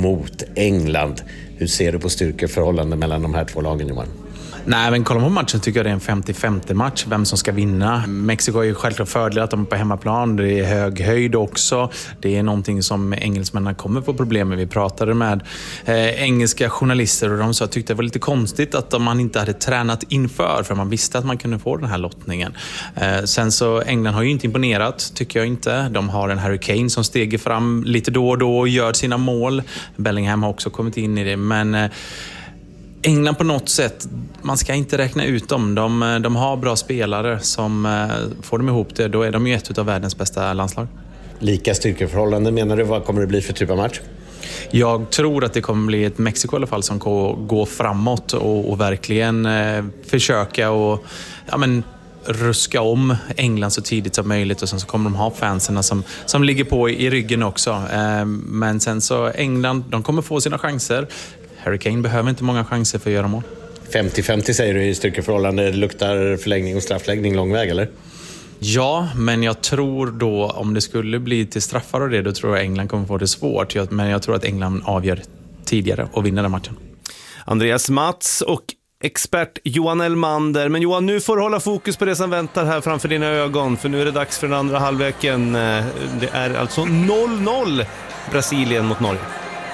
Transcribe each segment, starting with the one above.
mot England. Hur ser du på styrkeförhållanden mellan de här två lagen, Johan? Nej, men kollar man på matchen tycker jag det är en 50-50 match. Vem som ska vinna. Mexiko är ju självklart fördel att de är på hemmaplan. Det är hög höjd också. Det är någonting som engelsmännen kommer få problem med. Vi pratade med engelska journalister och de sa att tyckte det var lite konstigt att man inte hade tränat inför. För man visste att man kunde få den här lottningen. Sen så England har ju inte imponerat, tycker jag inte. De har en Harry Kane som steger fram lite då och då och gör sina mål. Bellingham har också kommit in i det. Men England på något sätt, man ska inte räkna ut dem. De har bra spelare som får dem ihop det. Då är de ju ett av världens bästa landslag. Lika styrkeförhållanden menar du? Vad kommer det bli för typ av match? Jag tror att det kommer bli ett Mexiko i alla fall som går framåt och verkligen försöka och ruska om England så tidigt som möjligt och sen så kommer de ha fanserna som ligger på i ryggen också. Men sen så England, de kommer få sina chanser. Harry Kane behöver inte många chanser för att göra mål. 50-50 säger du i styrkeförhållande. Det luktar förlängning och straffläggning lång väg, eller? Ja, men jag tror då om det skulle bli till straffar och det, då tror jag England kommer få det svårt. Men jag tror att England avgör tidigare och vinner den matchen. Andreas Mats och expert Johan Elmander. Men Johan, nu får du hålla fokus på det som väntar här framför dina ögon. För nu är det dags för den andra halvleken. Det är alltså 0-0 Brasilien mot Norge.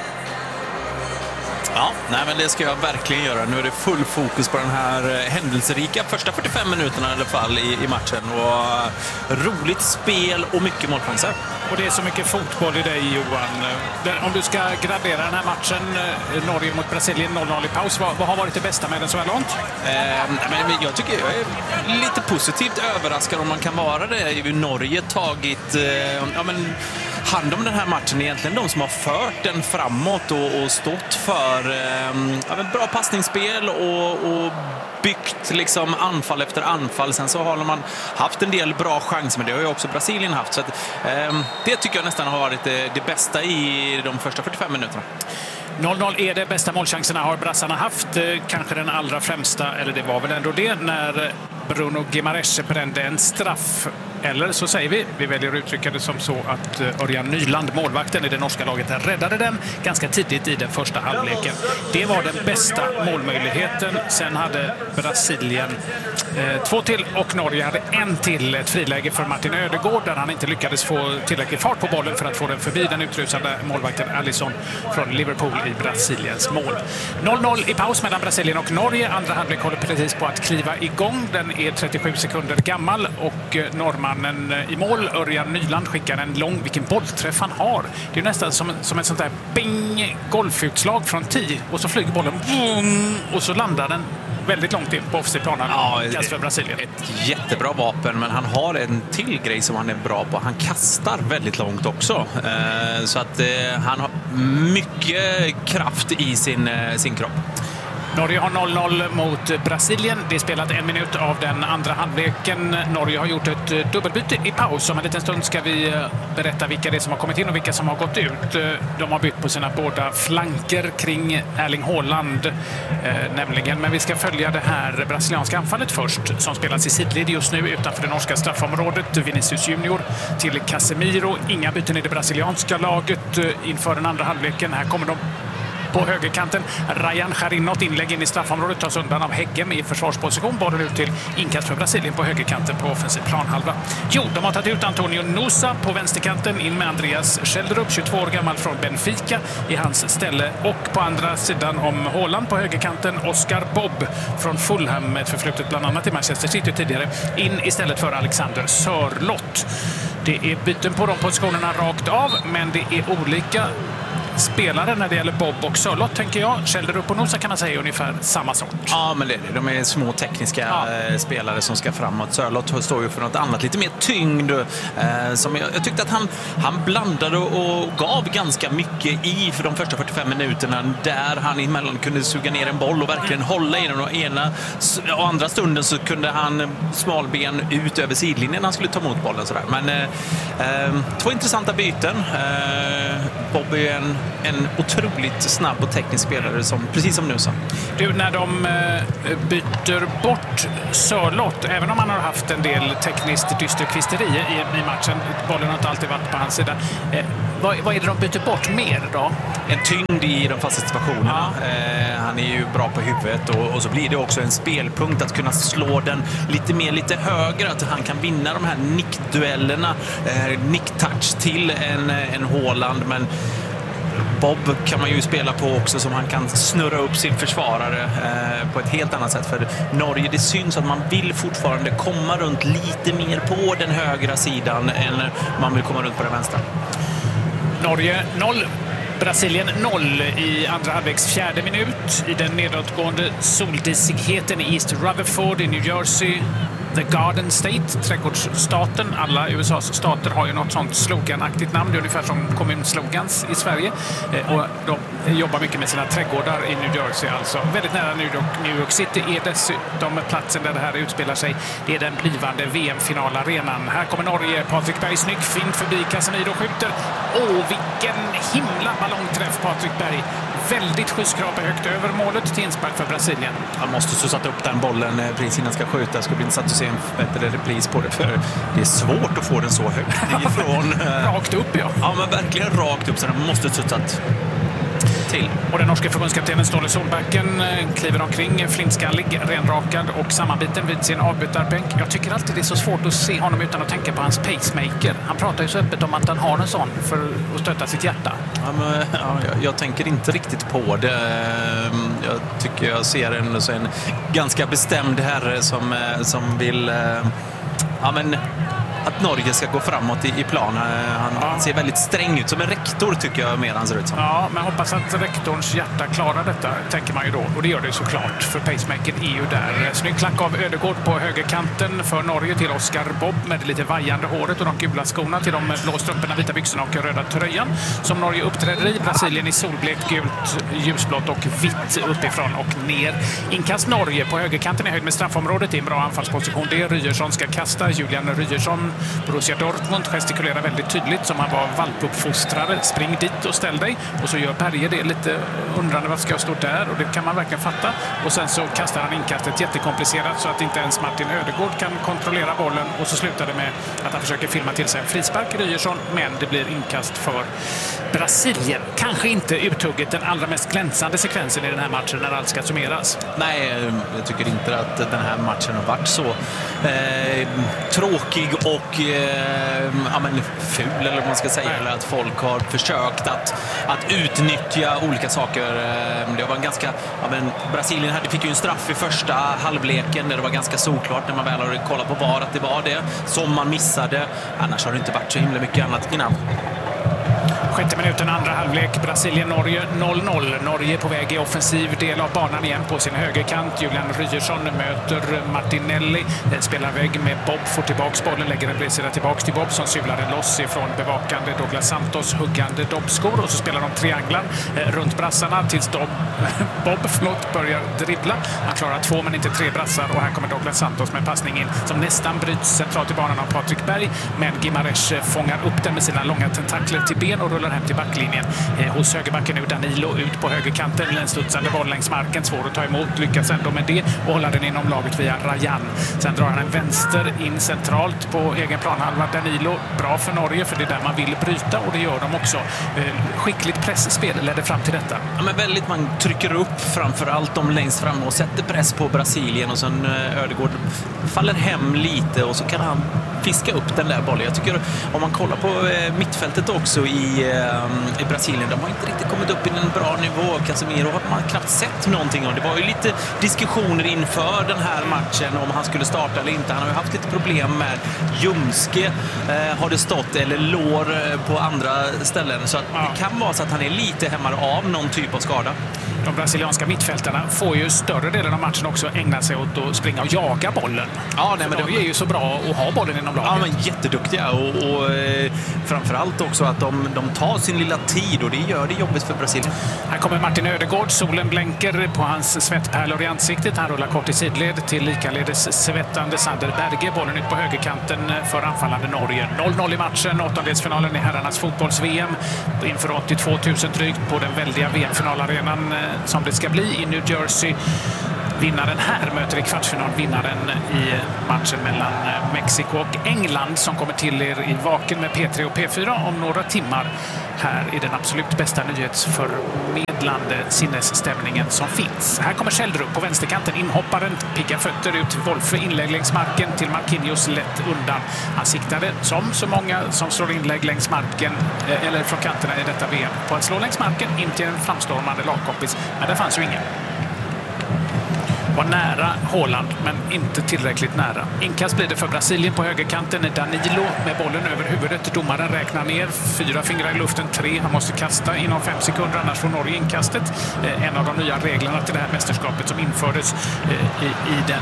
Ja, nej, men det ska jag verkligen göra. Nu är det full fokus på den här händelserika första 45 minuterna i alla fall i matchen. Och roligt spel och mycket målchanser. Och det är så mycket fotboll i dig, Johan. Om du ska gradera den här matchen, Norge mot Brasilien 0-0 i paus, vad har varit det bästa med den så här långt? Men jag tycker jag är lite positivt överraskad om man kan vara det. Norge tagit hand om den här matchen, egentligen de som har fört den framåt och stått för bra passningsspel och byggt liksom anfall efter anfall. Sen så har man haft en del bra chanser, men det har ju också Brasilien haft. Så att, det tycker jag nästan har varit det bästa i de första 45 minuterna. 0-0 är det bästa målchanserna har brassarna haft. Kanske den allra främsta, eller det var väl ändå det, när Bruno Guimaraes brände en straff. Eller så säger vi väljer att uttrycka det som så att Örjan Nyland, målvakten i det norska laget, räddade den ganska tidigt i den första halvleken. Det var den bästa målmöjligheten. Sen hade Brasilien 2 till och Norge hade 1 till. Ett friläge för Martin Ödegård där han inte lyckades få tillräcklig fart på bollen för att få den förbi den utrusande målvakten Alisson från Liverpool i Brasiliens mål. 0-0 i paus mellan Brasilien och Norge. Andra halvlek håller precis på att kliva igång. Den är 37 sekunder gammal och norrmannen i mål, Örjan Nyland, skickar en lång, vilken bollträff han har. Det är nästan som ett sånt där golfutslag från 10 och så flyger bollen och så landar den väldigt långt in på offside-planen. Ja, för Brasilien. Ett jättebra vapen, men han har en till grej som han är bra på. Han kastar väldigt långt också. Så att han har mycket kraft i sin kropp. Norge har 0-0 mot Brasilien. Det är spelat 1 minut av den andra halvleken. Norge har gjort ett dubbelbyte i paus. Om en liten stund ska vi berätta vilka det är som har kommit in och vilka som har gått ut. De har bytt på sina båda flanker kring Erling Haaland nämligen. Men vi ska följa det här brasilianska anfallet först, som spelas i sidled just nu utanför det norska straffområdet. Vinicius Junior till Casemiro. Inga byten i det brasilianska laget inför den andra halvleken. Här kommer de på högerkanten. Ryan Charinot, inlägg in i straffområdet, tas undan av Heggem i försvarsposition. Bollen ut till inkast för Brasilien på högerkanten på offensiv planhalva. Jo, de har tagit ut Antonio Nusa på vänsterkanten, in med Andreas Schjelderup, 22 år gammal från Benfica, i hans ställe. Och på andra sidan om Haaland på högerkanten, Oscar Bobb från Fulham, ett förflutet bland annat i Manchester City tidigare, in istället för Alexander Sörloth. Det är byten på de positionerna rakt av, men det är olika spelare när det gäller Bobb och Sörloth, tänker jag. Schjelderup och Nusa kan man säga ungefär samma sort. Ja, men de är små tekniska spelare som ska framåt. Sörloth står ju för något annat, lite mer tyngd. Som jag tyckte att han blandade och gav ganska mycket i för de första 45 minuterna, där han emellan kunde suga ner en boll och verkligen hålla i den. Och ena och andra stunden så kunde han smalben ut över sidlinjen när han skulle ta emot bollen. Sådär. Men 2 intressanta byten. Bob är en otroligt snabb och teknisk spelare, precis som nu sa. Du, när de byter bort Sörlott, även om han har haft en del tekniskt dysterkvisteri i matchen, bollen har inte alltid varit på hans sida. Vad är det de byter bort mer då? En tyngd i de fasta situationerna. Ja. Han är ju bra på huvudet och så blir det också en spelpunkt att kunna slå den lite högre, att han kan vinna de här nickduellerna, nicktouch till en Haaland, men Bob kan man ju spela på också, som han kan snurra upp sin försvarare på ett helt annat sätt. För Norge, det syns att man vill fortfarande komma runt lite mer på den högra sidan än man vill komma runt på den vänstra. Norge 0, Brasilien 0 i andra halvleks 4:e minut. I den nedåtgående soldisigheten i East Rutherford i New Jersey. The Garden State, trädgårdsstaten. Alla USAs stater har ju något sånt sloganaktigt namn. Det är ungefär som kommunslogans i Sverige. Och de jobbar mycket med sina trädgårdar i New Jersey. Alltså väldigt nära New York City är dessutom platsen där det här utspelar sig. Det är den blivande VM-finalarenan. Här kommer Norge. Patrik Berg snygg, fint förbi Casemiro, skjuter. Vilken himla ballongträff Patrik Berg. Väldigt skyskrapa högt över målet till inspark för Brasilien. Han måste så satt upp den bollen precis innan ska skjuta. Det ska bli intressant att se en bättre repris på det, för det är svårt att få den så högt ifrån. Rakt upp, ja. Ja, men verkligen rakt upp, så den måste suttat till. Och den norska förbundskaptenen Ståle Solbacken kliver omkring, flintskallig, renrakad och sammanbiten vid sin avbytarbänk. Jag tycker alltid det är så svårt att se honom utan att tänka på hans pacemaker. Han pratar ju så öppet om att han har en sån för att stötta sitt hjärta. Ja, men, jag tänker inte riktigt på det. Jag tycker jag ser en ganska bestämd herre som vill att Norge ska gå framåt i plan. Han ser väldigt sträng ut. Som en rektor tycker jag mer han ser ut som. Ja, men hoppas att rektorns hjärta klarar detta, tänker man ju då. Och det gör det ju såklart, för pacemakern är ju där. Snygg klack av Ödegård på högerkanten för Norge till Oscar Bob med det lite vajande håret och de gula skorna till de blå strumporna, vita byxorna och röda tröjan. Som Norge uppträder i. Brasilien i solblekt, gult, ljusblått och vitt uppifrån och ner. Inkast Norge på högerkanten i höjd med straffområdet. Det är en bra anfallsposition. Det Ryerson ska kasta. Julian Ryerson, Borussia Dortmund, gestikulerar väldigt tydligt som han var valpuppfostrare. Spring dit och ställ dig. Och så gör Berge det lite undrande, vad ska jag stå där? Och det kan man verkligen fatta. Och sen så kastar han inkastet jättekomplicerat så att inte ens Martin Ödegård kan kontrollera bollen. Och så slutar det med att han försöker filma till sig en frispark, Ryerson, men det blir inkast för Brasilien. Kanske inte uthugget den allra mest glänsande sekvensen i den här matchen när allt ska summeras. Nej, jag tycker inte att den här matchen har varit så tråkig och ful, eller vad man ska säga. Eller att folk har försökt att utnyttja olika saker. Det var en ganska... Brasilien fick ju en straff i första halvleken där det var ganska såklart när man väl har kollat på VAR att det var det som man missade. Annars har det inte varit så himla mycket annat innan. 6:e minuten, andra halvlek. Brasilien-Norge 0-0. Norge på väg i offensiv del av banan igen på sin högerkant. Julian Ryerson möter Martinelli. Spelar vägg med Bob, får tillbaks bollen, lägger en bredsida tillbaks till Bob som syvlar den loss ifrån bevakande Douglas Santos, huggande Dobbskor. Och så spelar de trianglar runt brassarna tills Bob börjar dribbla. Han klarar 2 men inte 3 brassar. Och här kommer Douglas Santos med passning in som nästan bryts centralt i banan av Patrik Berg. Men Gimares fångar upp den med sina långa tentakler till ben och rullar hem till backlinjen. Hos högerbacken nu Danilo ut på högerkanten. En studsande boll längs marken. Svår att ta emot. Lyckas ändå med det och hålla den inom laget via Rajan. Sen drar han en vänster in centralt på egen planhalva. Danilo, bra för Norge för det är där man vill bryta och det gör de också. Skickligt pressspel ledde fram till detta. Ja, men väldigt, man trycker upp framförallt de längst fram och sätter press på Brasilien och sen Ödegård faller hem lite och så kan han fiska upp den där bollen. Jag tycker om man kollar på mittfältet också i Brasilien, de har inte riktigt kommit upp i en bra nivå. Casemiro har man knappt sett någonting om. Det var ju lite diskussioner inför den här matchen om han skulle starta eller inte. Han har ju haft lite problem med ljumske har det stått, eller lår på andra ställen. Så att det kan vara så att han är lite hämmad av någon typ av skada. De brasilianska mittfältarna får ju större delen av matchen också ägna sig åt att springa och jaga bollen. Ja, nej, men de är ju så bra att ha bollen inom laget. Ja, men jätteduktiga och framförallt också att de tar sin lilla tid och det gör det jobbigt för Brasilien. Här kommer Martin Ödegård. Solen blänker på hans svettpärlor i ansiktet. Han rullar kort i sidled till likaledes svettande Sander Berge. Bollen ut på högerkanten för anfallande Norge. 0-0 i matchen. Åttondelsfinalen i herrarnas fotbolls-VM. Inför 82 000 drygt på den väldiga VM-finalarenan som det ska bli i New Jersey. Vinnaren här möter i kvartsfinal vinnaren i matchen mellan Mexiko och England som kommer till er i Vaken med P3 och P4 om några timmar här i den absolut bästa nyhetsförmedlande sinnesstämningen som finns. Här kommer Schjelderup på vänsterkanten, inhopparen, pigga fötter ut, Wolfe inlägg längs marken till Marquinhos lätt undan. Han siktade som så många som slår inlägg längs marken eller från kanterna i detta VM på att slå längs marken in till en framstormande lagkompis, men det fanns ju ingen. Var nära Haaland, men inte tillräckligt nära. Inkast blir det för Brasilien på högerkanten. Danilo med bollen över huvudet. Domaren räknar ner 4 fingrar i luften, 3. Han måste kasta inom 5 sekunder, annars får Norge inkastet. En av de nya reglerna till det här mästerskapet som infördes i den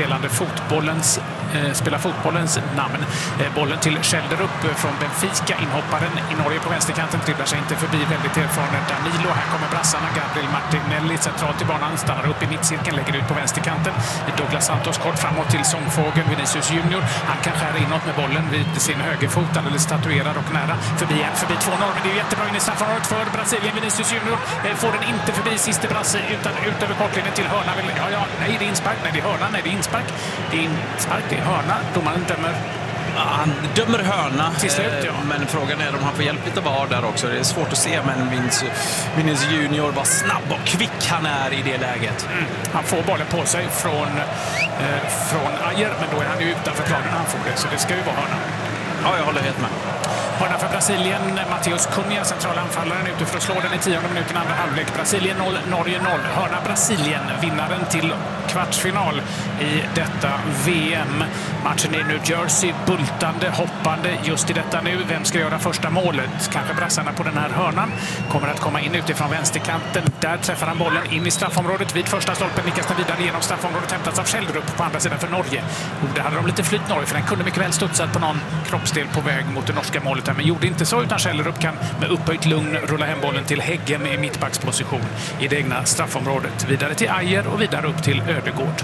spela fotbollens namn. Bollen till Schjelderup från Benfica, inhopparen i Norge på vänsterkanten, dribblar sig inte förbi väldigt erfaren Danilo. Här kommer brassarna, Gabriel Martinelli centralt i banan, stannar upp i mittcirkeln, lägger ut på vänsterkanten. Douglas Santos kort framåt till sångfågeln Vinicius Junior. Han kan skära inåt med bollen vid sin högerfot, alldeles statuerad och nära. Förbi 2 normer. Det är jättebra in i straffområdet för Brasilien. Vinicius Junior får den inte förbi sista brasse utan ut över kortlinjen till hörna. Nej, det är inspark. Nej, det är hörna. Nej, det är inspark. Det är inspark. Det är hörna. Domaren dömer. Han dömer hörna, till slut, ja. Men frågan är om han får hjälp lite VAR där också. Det är svårt att se, men Vinicius Junior, vad snabb och kvick han är i det läget. Han får bollen på sig från Ajer, men då är han ju utanför planen när han får det, så det ska ju vara hörna. Ja, jag håller helt med. Hörna för Brasilien, Matheus Cunha, centrala anfallaren, ute för att slå den i 10:e minuten andra halvlek. Brasilien 0, Norge 0. Hörna Brasilien, vinnaren till kvartsfinal i detta VM. Matchen i New Jersey, bultande, hoppande just i detta nu. Vem ska göra första målet? Kanske brassarna på den här hörnan. Kommer att komma in utifrån vänsterkanten. Där träffar han bollen in i straffområdet. Vid första stolpen nickas den vidare genom straffområdet, hämtas av Schjelderup på andra sidan för Norge. Där hade de lite flyt Norge, för den kunde mycket väl studsat på någon kroppsdel på väg mot det norska målet. Men gjorde inte så, utan Schjelderup kan med upphöjt lugn rulla hem bollen till Häggen i mittbacksposition i det egna straffområdet. Vidare till Ajer och vidare upp till Ödegård,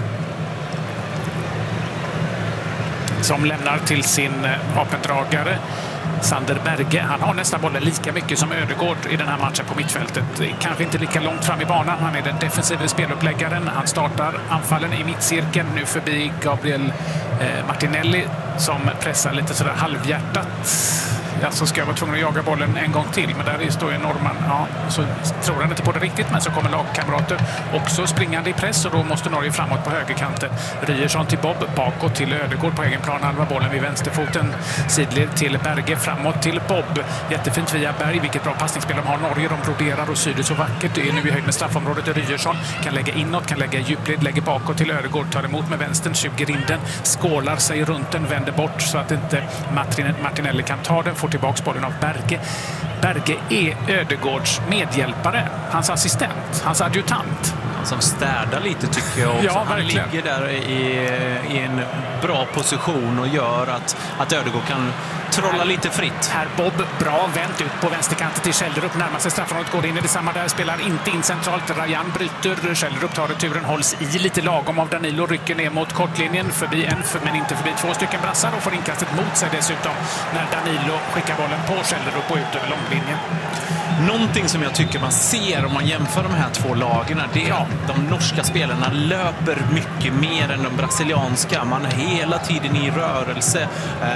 som lämnar till sin vapendragare Sander Berge. Han har nästan bollen lika mycket som Ödegård i den här matchen på mittfältet. Kanske inte lika långt fram i banan. Han är den defensiva speluppläggaren. Han startar anfallen i mittcirkeln. Nu förbi Gabriel Martinelli som pressar lite sådär halvhjärtat. Ja, så ska jag vara tvungen att jaga bollen en gång till, men där står ju Norman. Ja, så tror han inte på det riktigt, men så kommer lagkamrater också springande i press och då måste Norge framåt på högerkanten. Ryerson till Bob, bakåt till Ödegård på egen plan, halva bollen vid vänsterfoten. Sidled till Berge, framåt till Bob. Jättefint via Berg, vilket bra passningsspel de har. Norge, de broderar och syder så vackert. Det är nu i höjd med straffområdet. Ryerson kan lägga inåt, kan lägga djupled, lägger bakåt till Ödegård, tar emot med vänstern, 20 rinden, skålar sig runt den, vänder bort så att inte Martinelli kan ta den. Får tillbaka bollen av Berge. Berge är Ödegårds medhjälpare, hans assistent, hans adjutant. Som städar lite tycker jag också. Ja, han ligger där i en bra position och gör att Ödegård kan trolla lite fritt. Här Bob, bra vänt ut på vänsterkanten till Schjelderup, närmar sig straffområdet, går in i detsamma där, spelar inte in centralt. Rajan bryter, Schjelderup tar returen, hålls i lite lagom av Danilo, rycker ner mot kortlinjen, förbi men inte förbi 2 stycken brassar och får inkastet mot sig dessutom när Danilo skickar bollen på Schjelderup och ut över långlinjen. Någonting som jag tycker man ser om man jämför de här två lagen, det är att de norska spelarna löper mycket mer än de brasilianska. Man är hela tiden i rörelse.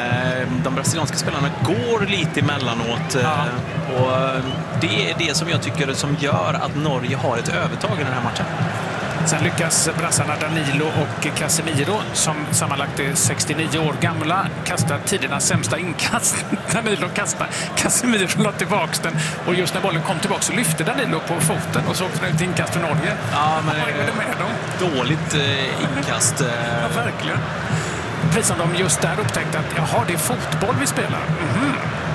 De brasilianska spelarna går lite emellanåt. Och det är det som jag tycker som gör att Norge har ett övertag i den här matchen. Sen lyckas brassarna Danilo och Casemiro, som sammanlagt är 69 år gamla, kastar tidernas sämsta inkast. Danilo kastar, Casemiro la tillbaks den och just när bollen kom tillbaka så lyfte Danilo på foten och såg ut inkast för Norge. Ja, men vad är det med dem? Dåligt inkast. Ja, verkligen. Precis som de just där upptäckte att jaha, det är fotboll vi spelar.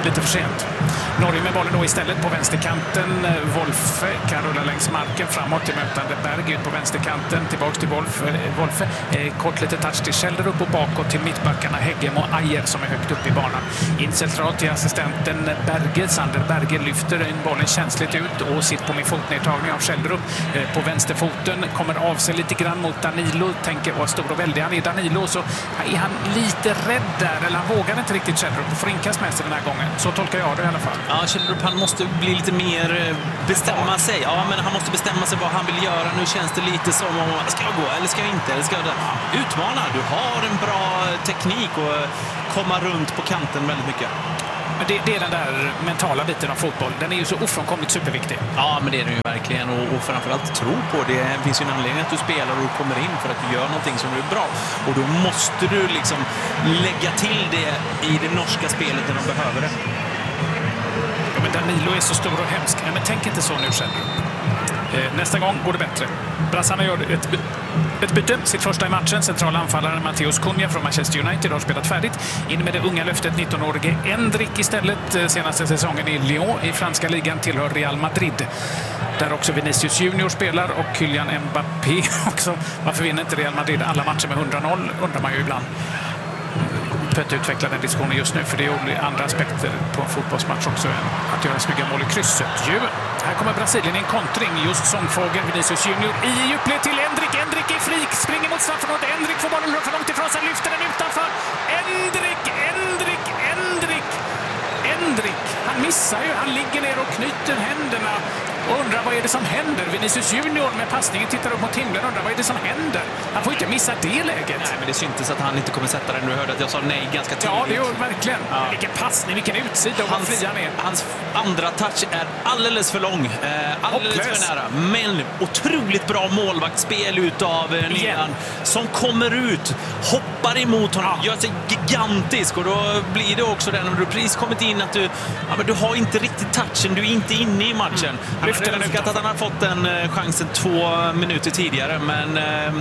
lite för sent. Norge med bollen då istället på vänsterkanten. Wolfe kan rulla längs marken framåt till mötande Berg ut på vänsterkanten. Tillbaks till Wolfe. Kort lite touch till Schjelderup och bakåt till mittbackarna Heggem och Ajer som är högt upp i banan. In centralt till assistenten Berge. Sander Berge lyfter in bollen känsligt ut och sitter på med fotnedtagning av Schjelderup. På vänsterfoten kommer av sig lite grann mot Danilo. Tänker vad stor och väldig han är Danilo, så är han lite rädd där. Eller han vågar inte riktigt Schjelderup och får inkast med sig den här gången. Så tolkar jag det i alla fall. Ja, Schjelderup, han måste bli lite mer bestämma sig. Ja, men han måste bestämma sig vad han vill göra. Nu känns det lite som om, ska jag gå eller ska jag inte? Eller ska jag utmana? Du har en bra teknik och komma runt på kanten väldigt mycket. Det är den där mentala biten av fotboll. Den är ju så ofrånkomligt superviktig. Ja, men det är den ju verkligen. Och framförallt tro på det. Det finns ju en anledning att du spelar och kommer in för att du gör någonting som är bra. Och då måste du liksom lägga till det i det norska spelet när de behöver det. Ja, men Danilo är så stor och hemsk. Ja, men tänk inte så nu själv. Nästa gång går det bättre. Brassarna gör ett byte. Sitt första i matchen. Centrala anfallaren Matteus Cunha från Manchester United har spelat färdigt. In med det unga löftet 19-årige Endrick istället. Senaste säsongen i Lyon i franska ligan tillhör Real Madrid. Där också Vinicius Junior spelar och Kylian Mbappé också. Varför vinner inte Real Madrid alla matcher med 100-0? Undrar man ju ibland. Jag inte utveckla den diskussionen just nu, för det är andra aspekter på en fotbollsmatch också än att göra snygga mål i krysset. Här kommer Brasilien i en kontring. Just sångfågeln Vinicius Junior i djupled till Endrick. Endrick är fri, springer mot straffområdet. Endrick får bollen för långt ifrån sig, lyfter den utanför. Endrick! Han missar ju, han ligger ner och knyter händerna och undrar vad är det som händer. Vinicius Junior med passningen tittar upp mot himlen och undrar vad är det som händer. Han får inte missa det läget. Nej, men det syntes att han inte kommer sätta den. Du hörde att jag sa nej ganska tydligt. Ja, det gör verkligen. Ja. Vilken passning, vilken utsida och vad fri han är. Hans andra touch är alldeles för lång. Alldeles för nära. Men otroligt bra målvaktsspel utav Nilan som kommer ut, hoppar emot honom, gör sig gigantisk och då blir det också den. Om du precis kommit in att du har inte riktigt touchen, du är inte inne i matchen. Jag hade önskat att han har fått den chansen 2 minuter tidigare, men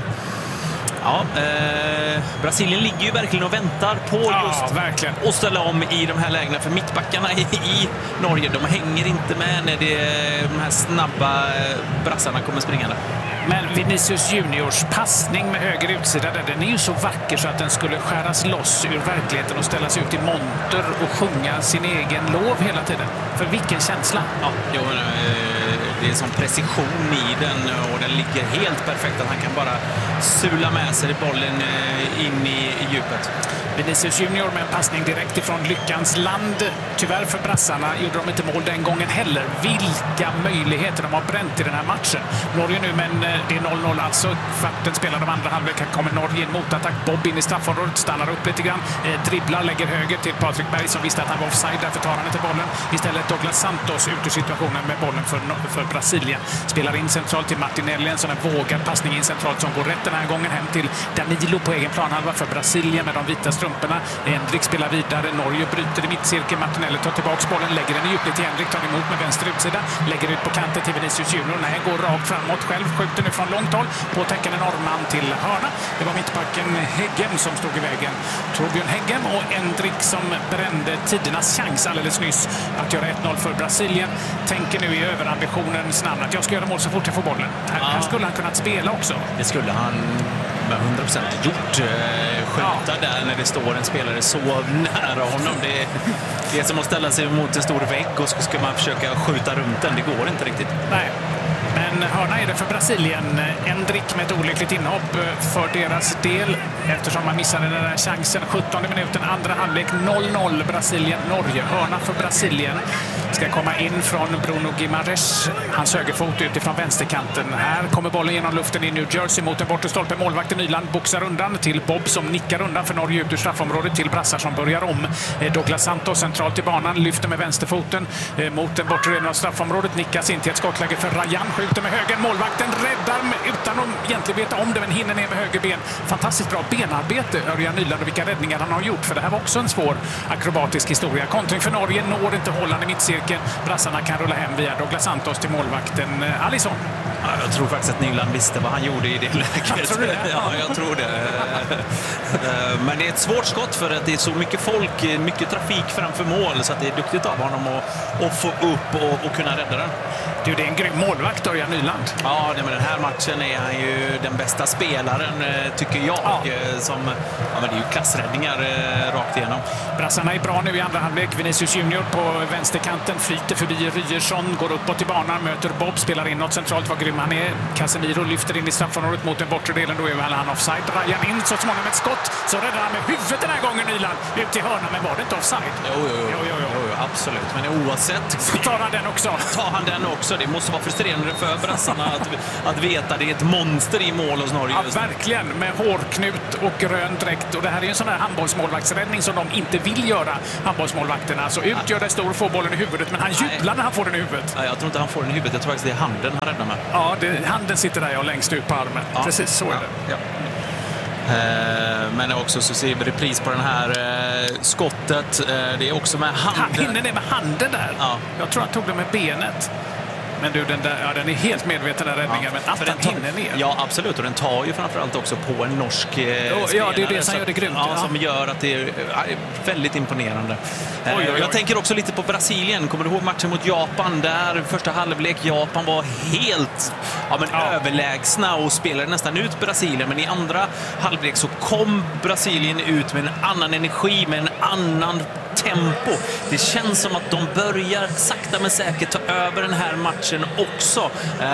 Brasilien ligger ju verkligen och väntar på just att ställa om i de här lägena, för mittbackarna i Norge, de hänger inte med när de här snabba brassarna kommer springande. Men Vinicius Juniors passning med höger utsida där, den är ju så vacker så att den skulle skäras loss ur verkligheten och ställas ut i monter och sjunga sin egen lov hela tiden. För vilken känsla! Ja, det är som precision i den och den ligger helt perfekt att han kan bara sula med sig bollen in i djupet. Vinicius Junior med en passning direkt ifrån lyckans land. Tyvärr för brassarna gjorde de inte mål den gången heller. Vilka möjligheter de har bränt i den här matchen. Norge nu, men det är 0-0 alltså. Kvarten spelar de andra halvlek. Här kommer Norge in mot attack. Bob in i straffområdet, stannar upp lite grann. Dribblar, lägger höger till Patrik Berg som visste att han var offside. Därför tar han inte bollen. Istället Douglas Santos ut ur situationen med bollen för Brasilien. Spelar in centralt till Martinelli. En sån här vågad passning in centralt som går rätt den här gången hem till Danilo på egen planhalva för Brasilien med de vita strumporna. Endrick spelar vidare. Norge bryter i mittcirkeln. Martinelli tar tillbaka bollen, lägger den i djupled till Endrick, tar emot med vänster utsida, lägger ut på kanten till Vinicius Junior. Nej, går rakt framåt själv, skjuter nu från långt håll på täckande norrman till hörna. Det var mittbacken Heggem som stod i vägen. Torbjörn Heggem och Endrick som brände tidernas chans alldeles nyss att göra 1-0 för Brasilien. Tänker nu i överambitionens namn att jag ska göra mål så fort jag får bollen. Här skulle han kunnat spela också. Det skulle han med 100% gjort. Skjuta där när det står en spelare så nära honom. Det är som att ställa sig mot en stor vägg och så ska man försöka skjuta runt den. Det går inte riktigt. Nej. Men hörna är det för Brasilien. Endrick med ett olyckligt inhopp för deras del eftersom man missade den där chansen. 17:e minuten, andra halvlek, 0-0 Brasilien-Norge. Hörna för Brasilien ska komma in från Bruno Guimaraes. Hans högerfot utifrån vänsterkanten. Här kommer bollen genom luften i New Jersey mot en bortre stolpe. Målvakten Nyland boxar undan till Bob som nickar undan för Norge ut ur straffområdet till brassar som börjar om. Douglas Santos centralt i banan, lyfter med vänsterfoten mot den bortre delen av straffområdet. Nickas in till ett skottläge för Rajan. Skjuter med höger. Målvakten räddar utan att egentligen veta om det, men hinner ner med höger ben. Fantastiskt bra benarbete, Örjan Nyland, och vilka räddningar han har gjort, för det här var också en svår akrobatisk historia. Kontring för Norge, når inte Holland i mittcirkeln. halvleken. Brassarna kan rulla hem via Douglas Santos till målvakten Alisson. Ja, jag tror faktiskt att Nyland visste vad han gjorde i det läget. Tror du det? Ja, jag tror det. Men det är ett svårt skott för att det är så mycket folk, mycket trafik framför mål, så att det är duktigt av honom att få upp och kunna rädda den. Du, det är en grym målvakt, Örjan Nyland. Ja, men den här matchen är han ju den bästa spelaren, tycker jag. Ja. Men det är ju klassräddningar rakt igenom. Brassarna är bra nu i andra halvlek. Vinicius Junior på vänsterkanten flyter förbi Ryerson, går uppåt i banan, möter Bob, spelar in något centralt, vad grym han är. Casemiro lyfter in i straffområdet mot den bortre delen, då är väl han offside. Ryan in så småningom ett skott, så räddar han med huvudet den här gången Nyland ut i hörnan, men var det inte offside? Jo, absolut. Men oavsett så tar han den också. Det måste vara frustrerande för brassarna att veta det är ett monster i mål hos Norge. Ja, verkligen. Med hårknut och grön dräkt. Och det här är ju en sån här handbollsmålvaktsräddning som de inte vill göra, handbollsmålvakterna. Så ut gör det stor, får bollen i huvudet, men han jublar när han får den i huvudet. Ja, jag tror inte han får den i huvudet. Jag tror faktiskt det är handen han räddar med. Ja, handen sitter där längst ut på armen. Ja. Precis, så är det. Ja. Men också så ser vi repris på den här skottet. Det är också med handen. Han hinner det med handen där. Ja. Jag tror han tog det med benet. Men du, den är helt medveten den räddningen, men att den hinner ner. Ja, absolut. Och den tar ju framförallt också på en norsk spelare. Ja, det är det som gör det grymt. Ja, som gör att det är väldigt imponerande. Jag tänker också lite på Brasilien. Kommer du ihåg matchen mot Japan? Där första halvlek Japan var helt överlägsna och spelade nästan ut Brasilien. Men i andra halvlek så kom Brasilien ut med en annan energi, med en annan tempo. Det känns som att de börjar sakta men säkert ta över den här matchen också.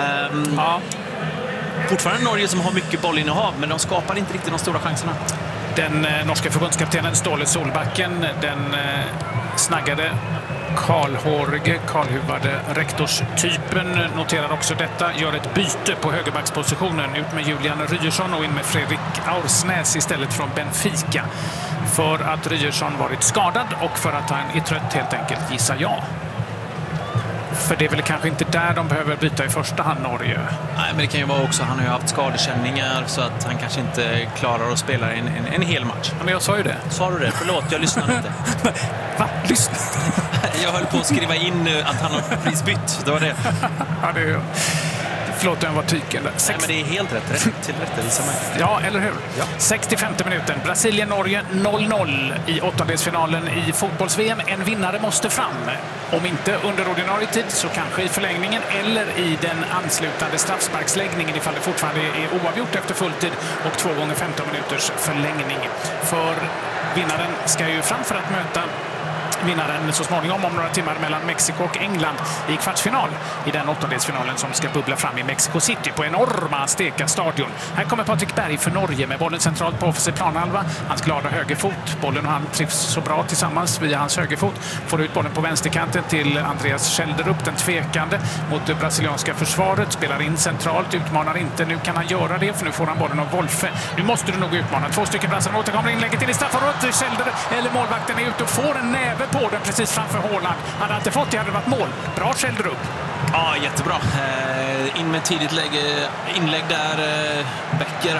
Fortfarande Norge som har mycket bollinnehav, men de skapar inte riktigt de stora chanserna. Den norska förbundskaptenen Ståle Solbacken, den snaggade kalhuvade rektorstypen noterar också detta, gör ett byte på högerbackspositionen, ut med Julian Ryerson och in med Fredrik Aursnäs istället från Benfica, för att Ryerson varit skadad och för att han är trött helt enkelt, gissar jag. För det är väl kanske inte där de behöver byta i första hand, Norge. Nej, men det kan ju vara också, han har ju haft skadekänningar så att han kanske inte klarar att spela en hel match. Ja, men jag sa ju det. Sa du det? Förlåt, jag lyssnade inte. Va? Lyssna? Jag höll på att skriva in att han har precis bytt. Det var det. Ja, det är... Förlåt, jag var tyken där. Nej, men det är helt rätt till rättvisa mig. Ja, eller hur? Ja. 65:e minuten. Brasilien-Norge 0-0 i åttondelsfinalen i fotbolls-VM. En vinnare måste fram. Om inte under ordinarie tid så kanske i förlängningen eller i den anslutande straffsparksläggningen ifall det fortfarande är oavgjort efter fulltid och 2 gånger 15 minuters förlängning. För vinnaren ska ju fram för att möta vinnaren så småningom om några timmar mellan Mexiko och England i kvartsfinal i den åttondelsfinalen som ska bubbla fram i Mexico City på enorma Steka-stadion. Här kommer Patrik Berg för Norge med bollen centralt på offensiv planhalva. Hans glada högerfot. Bollen och han trivs så bra tillsammans via hans högerfot. Får ut bollen på vänsterkanten till Andreas Schelderup, den tvekande mot det brasilianska försvaret. Spelar in centralt, utmanar inte. Nu kan han göra det, för nu får han bollen av Wolfe. Nu måste du nog utmana. 2 stycken brassar återkommer inlägget in i straffområdet. Schelderup, eller målvakten, är ute och får en näve på den precis framför Haaland. Hade inte fått det hade det varit mål. Bra Schelderup. Ja, jättebra. In med tidigt inlägg där. Becker,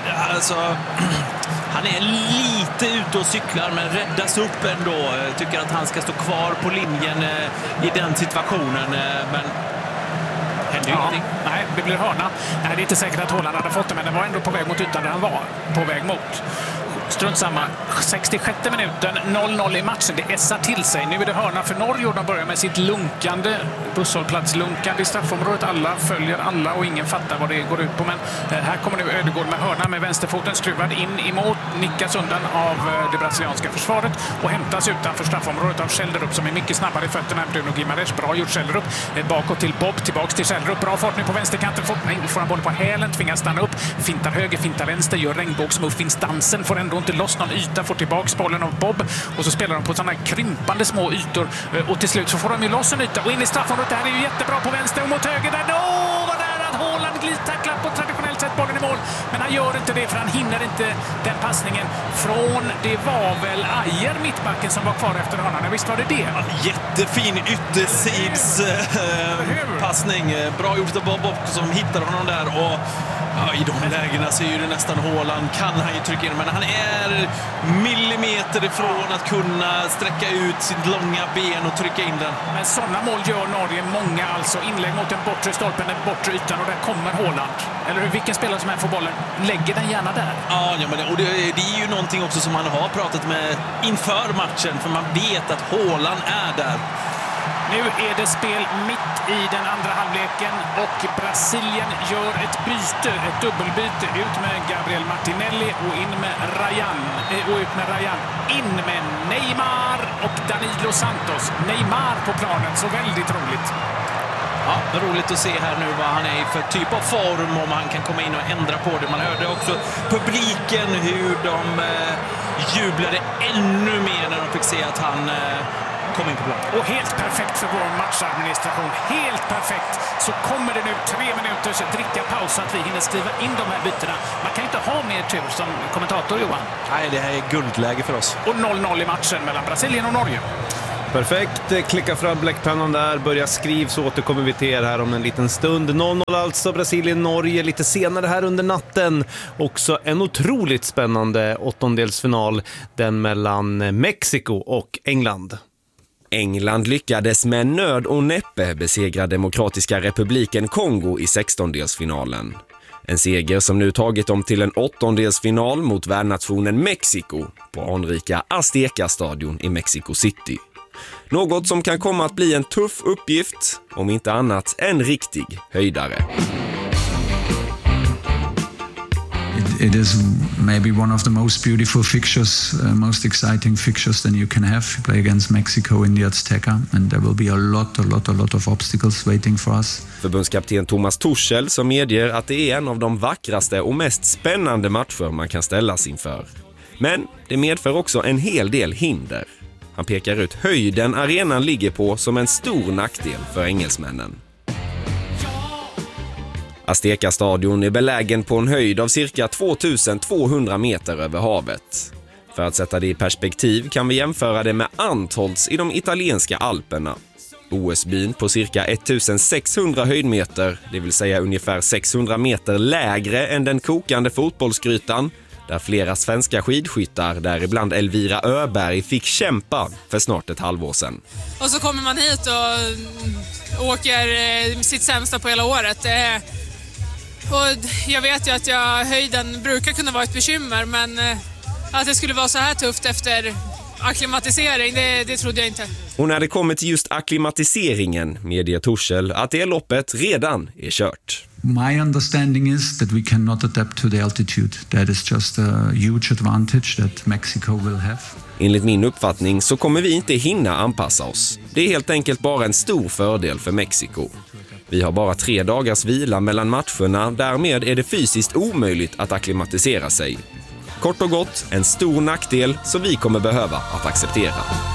han är lite ute och cyklar men räddas upp ändå. Tycker att han ska stå kvar på linjen i den situationen. Men händer ju ingenting. Nej, det blir hörna. Nej, det är inte säkert att Haaland hade fått det, men den var ändå på väg mot ytan där han var. På väg mot. Strunt samma. 66:e minuten, 0-0 i matchen. Det essar till sig. Nu är det hörna för Norge och de börjar med sitt lunkande, busshållplatslunkande i straffområdet. Alla följer alla och ingen fattar vad det går ut på. Men här kommer nu Ödegård med hörna med vänsterfoten skruvad in emot, nickas undan av det brasilianska försvaret och hämtas utanför straffområdet av Schelderup som är mycket snabbare i fötterna än Bruno Guimaraes. Bra gjort Schelderup. Bakåt till Bob, tillbaks till Schelderup. Bra fart nu på vänsterkanten. Får han boll på hälen, tvingas stanna upp. Fintar höger, fintar vänster, gör regnbågsmuffinsdansen. Får ändå inte loss någon yta, får tillbaks bollen av Bob och så spelar de på sådana krympande små ytor och till slut så får de ju loss en yta och in i straffområdet. Det här är ju jättebra på vänster och mot höger där. Vad där att Haaland glidtacklar på traditionellt sätt bollen i mål, men han gör inte det för han hinner inte den passningen från, det var väl Ajer, mittbacken, som var kvar efter hörnan. Visst var det det? Jättefin yttersids passning. Bra gjort av Bob som hittar honom där och Ja, i de lägena så är det nästan Haaland, kan han ju trycka in, men han är millimeter ifrån att kunna sträcka ut sitt långa ben och trycka in den. Men sådana mål gör Norge många, alltså inlägg mot den bortre stolpen, den bortre ytan, och där kommer Haaland. Eller hur? Vilken spelare som här får bollen lägger den gärna där. Ja, men det är ju någonting också som man har pratat med inför matchen, för man vet att Haaland är där. Nu är det spel mitt i den andra halvleken och Brasilien gör ett byte, ett dubbelbyte. Ut med Gabriel Martinelli och in med Rayan. In med Neymar och Danilo Santos. Neymar på planen, så väldigt roligt. Ja, roligt att se här nu vad han är i för typ av form, om han kan komma in och ändra på det. Man hörde också publiken hur de jublade ännu mer när de fick se att han kom in på plan. Och helt perfekt för vår matchadministration. Helt perfekt. Så kommer det nu 3 minuters drickapaus så att vi hinner skriva in de här bytena. Man kan ju inte ha mer tur som kommentator, Johan. Nej, det här är guldläge för oss. Och 0-0 i matchen mellan Brasilien och Norge. Perfekt, klicka fram bläckpennan där, börja skriv, så återkommer vi till er här om en liten stund. 0-0 alltså, Brasilien-Norge lite senare här under natten. Också en otroligt spännande åttondelsfinal, den mellan Mexiko och England. England lyckades med nöd och näppe besegra Demokratiska republiken Kongo i 16-delsfinalen. En seger som nu tagit dem till en 8-delsfinal mot värdnationen Mexiko på anrika Azteca-stadion i Mexico City. Något som kan komma att bli en tuff uppgift, om inte annat en riktig höjdare. It is maybe one of the most beautiful fixtures, most exciting fixtures than you can have. You play against Mexico in the Azteca, and there will be a lot of obstacles waiting for us. Förbundskapten Thomas Tuchel som medger att det är en av de vackraste och mest spännande matcher man kan ställas inför. Men det medför också en hel del hinder. Han pekar ut höjden arenan ligger på som en stor nackdel för engelsmännen. Azteca-stadion är belägen på en höjd av cirka 2200 meter över havet. För att sätta det i perspektiv kan vi jämföra det med Antholz i de italienska Alperna. OS-byn på cirka 1600 höjdmeter, det vill säga ungefär 600 meter lägre än den kokande fotbollsgrytan, där flera svenska skidskyttar, däribland Elvira Öberg, fick kämpa för snart ett halvår sedan. Och så kommer man hit och åker sitt sämsta på hela året. Och jag vet ju att höjden brukar kunna vara ett bekymmer, men att det skulle vara så här tufft efter akklimatisering, det trodde jag inte. Och när det kommer till just akklimatiseringen medger Tuchel att det loppet redan är kört. My understanding is that we cannot adapt to the altitude. That is just a huge advantage that Mexico will have. Enligt min uppfattning så kommer vi inte hinna anpassa oss. Det är helt enkelt bara en stor fördel för Mexiko. Vi har bara 3 dagars vila mellan matcherna, därmed är det fysiskt omöjligt att akklimatisera sig. Kort och gott, en stor nackdel som vi kommer behöva att acceptera.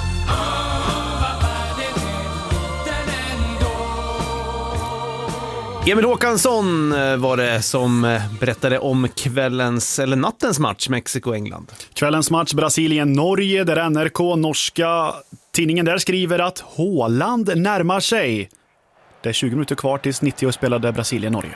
Emil Håkansson var det som berättade om nattens match Mexiko-England. Kvällens match Brasilien-Norge, där NRK, norska tidningen där skriver att Haaland närmar sig. Det är 20 minuter kvar tills 90 spelade Brasilien-Norge.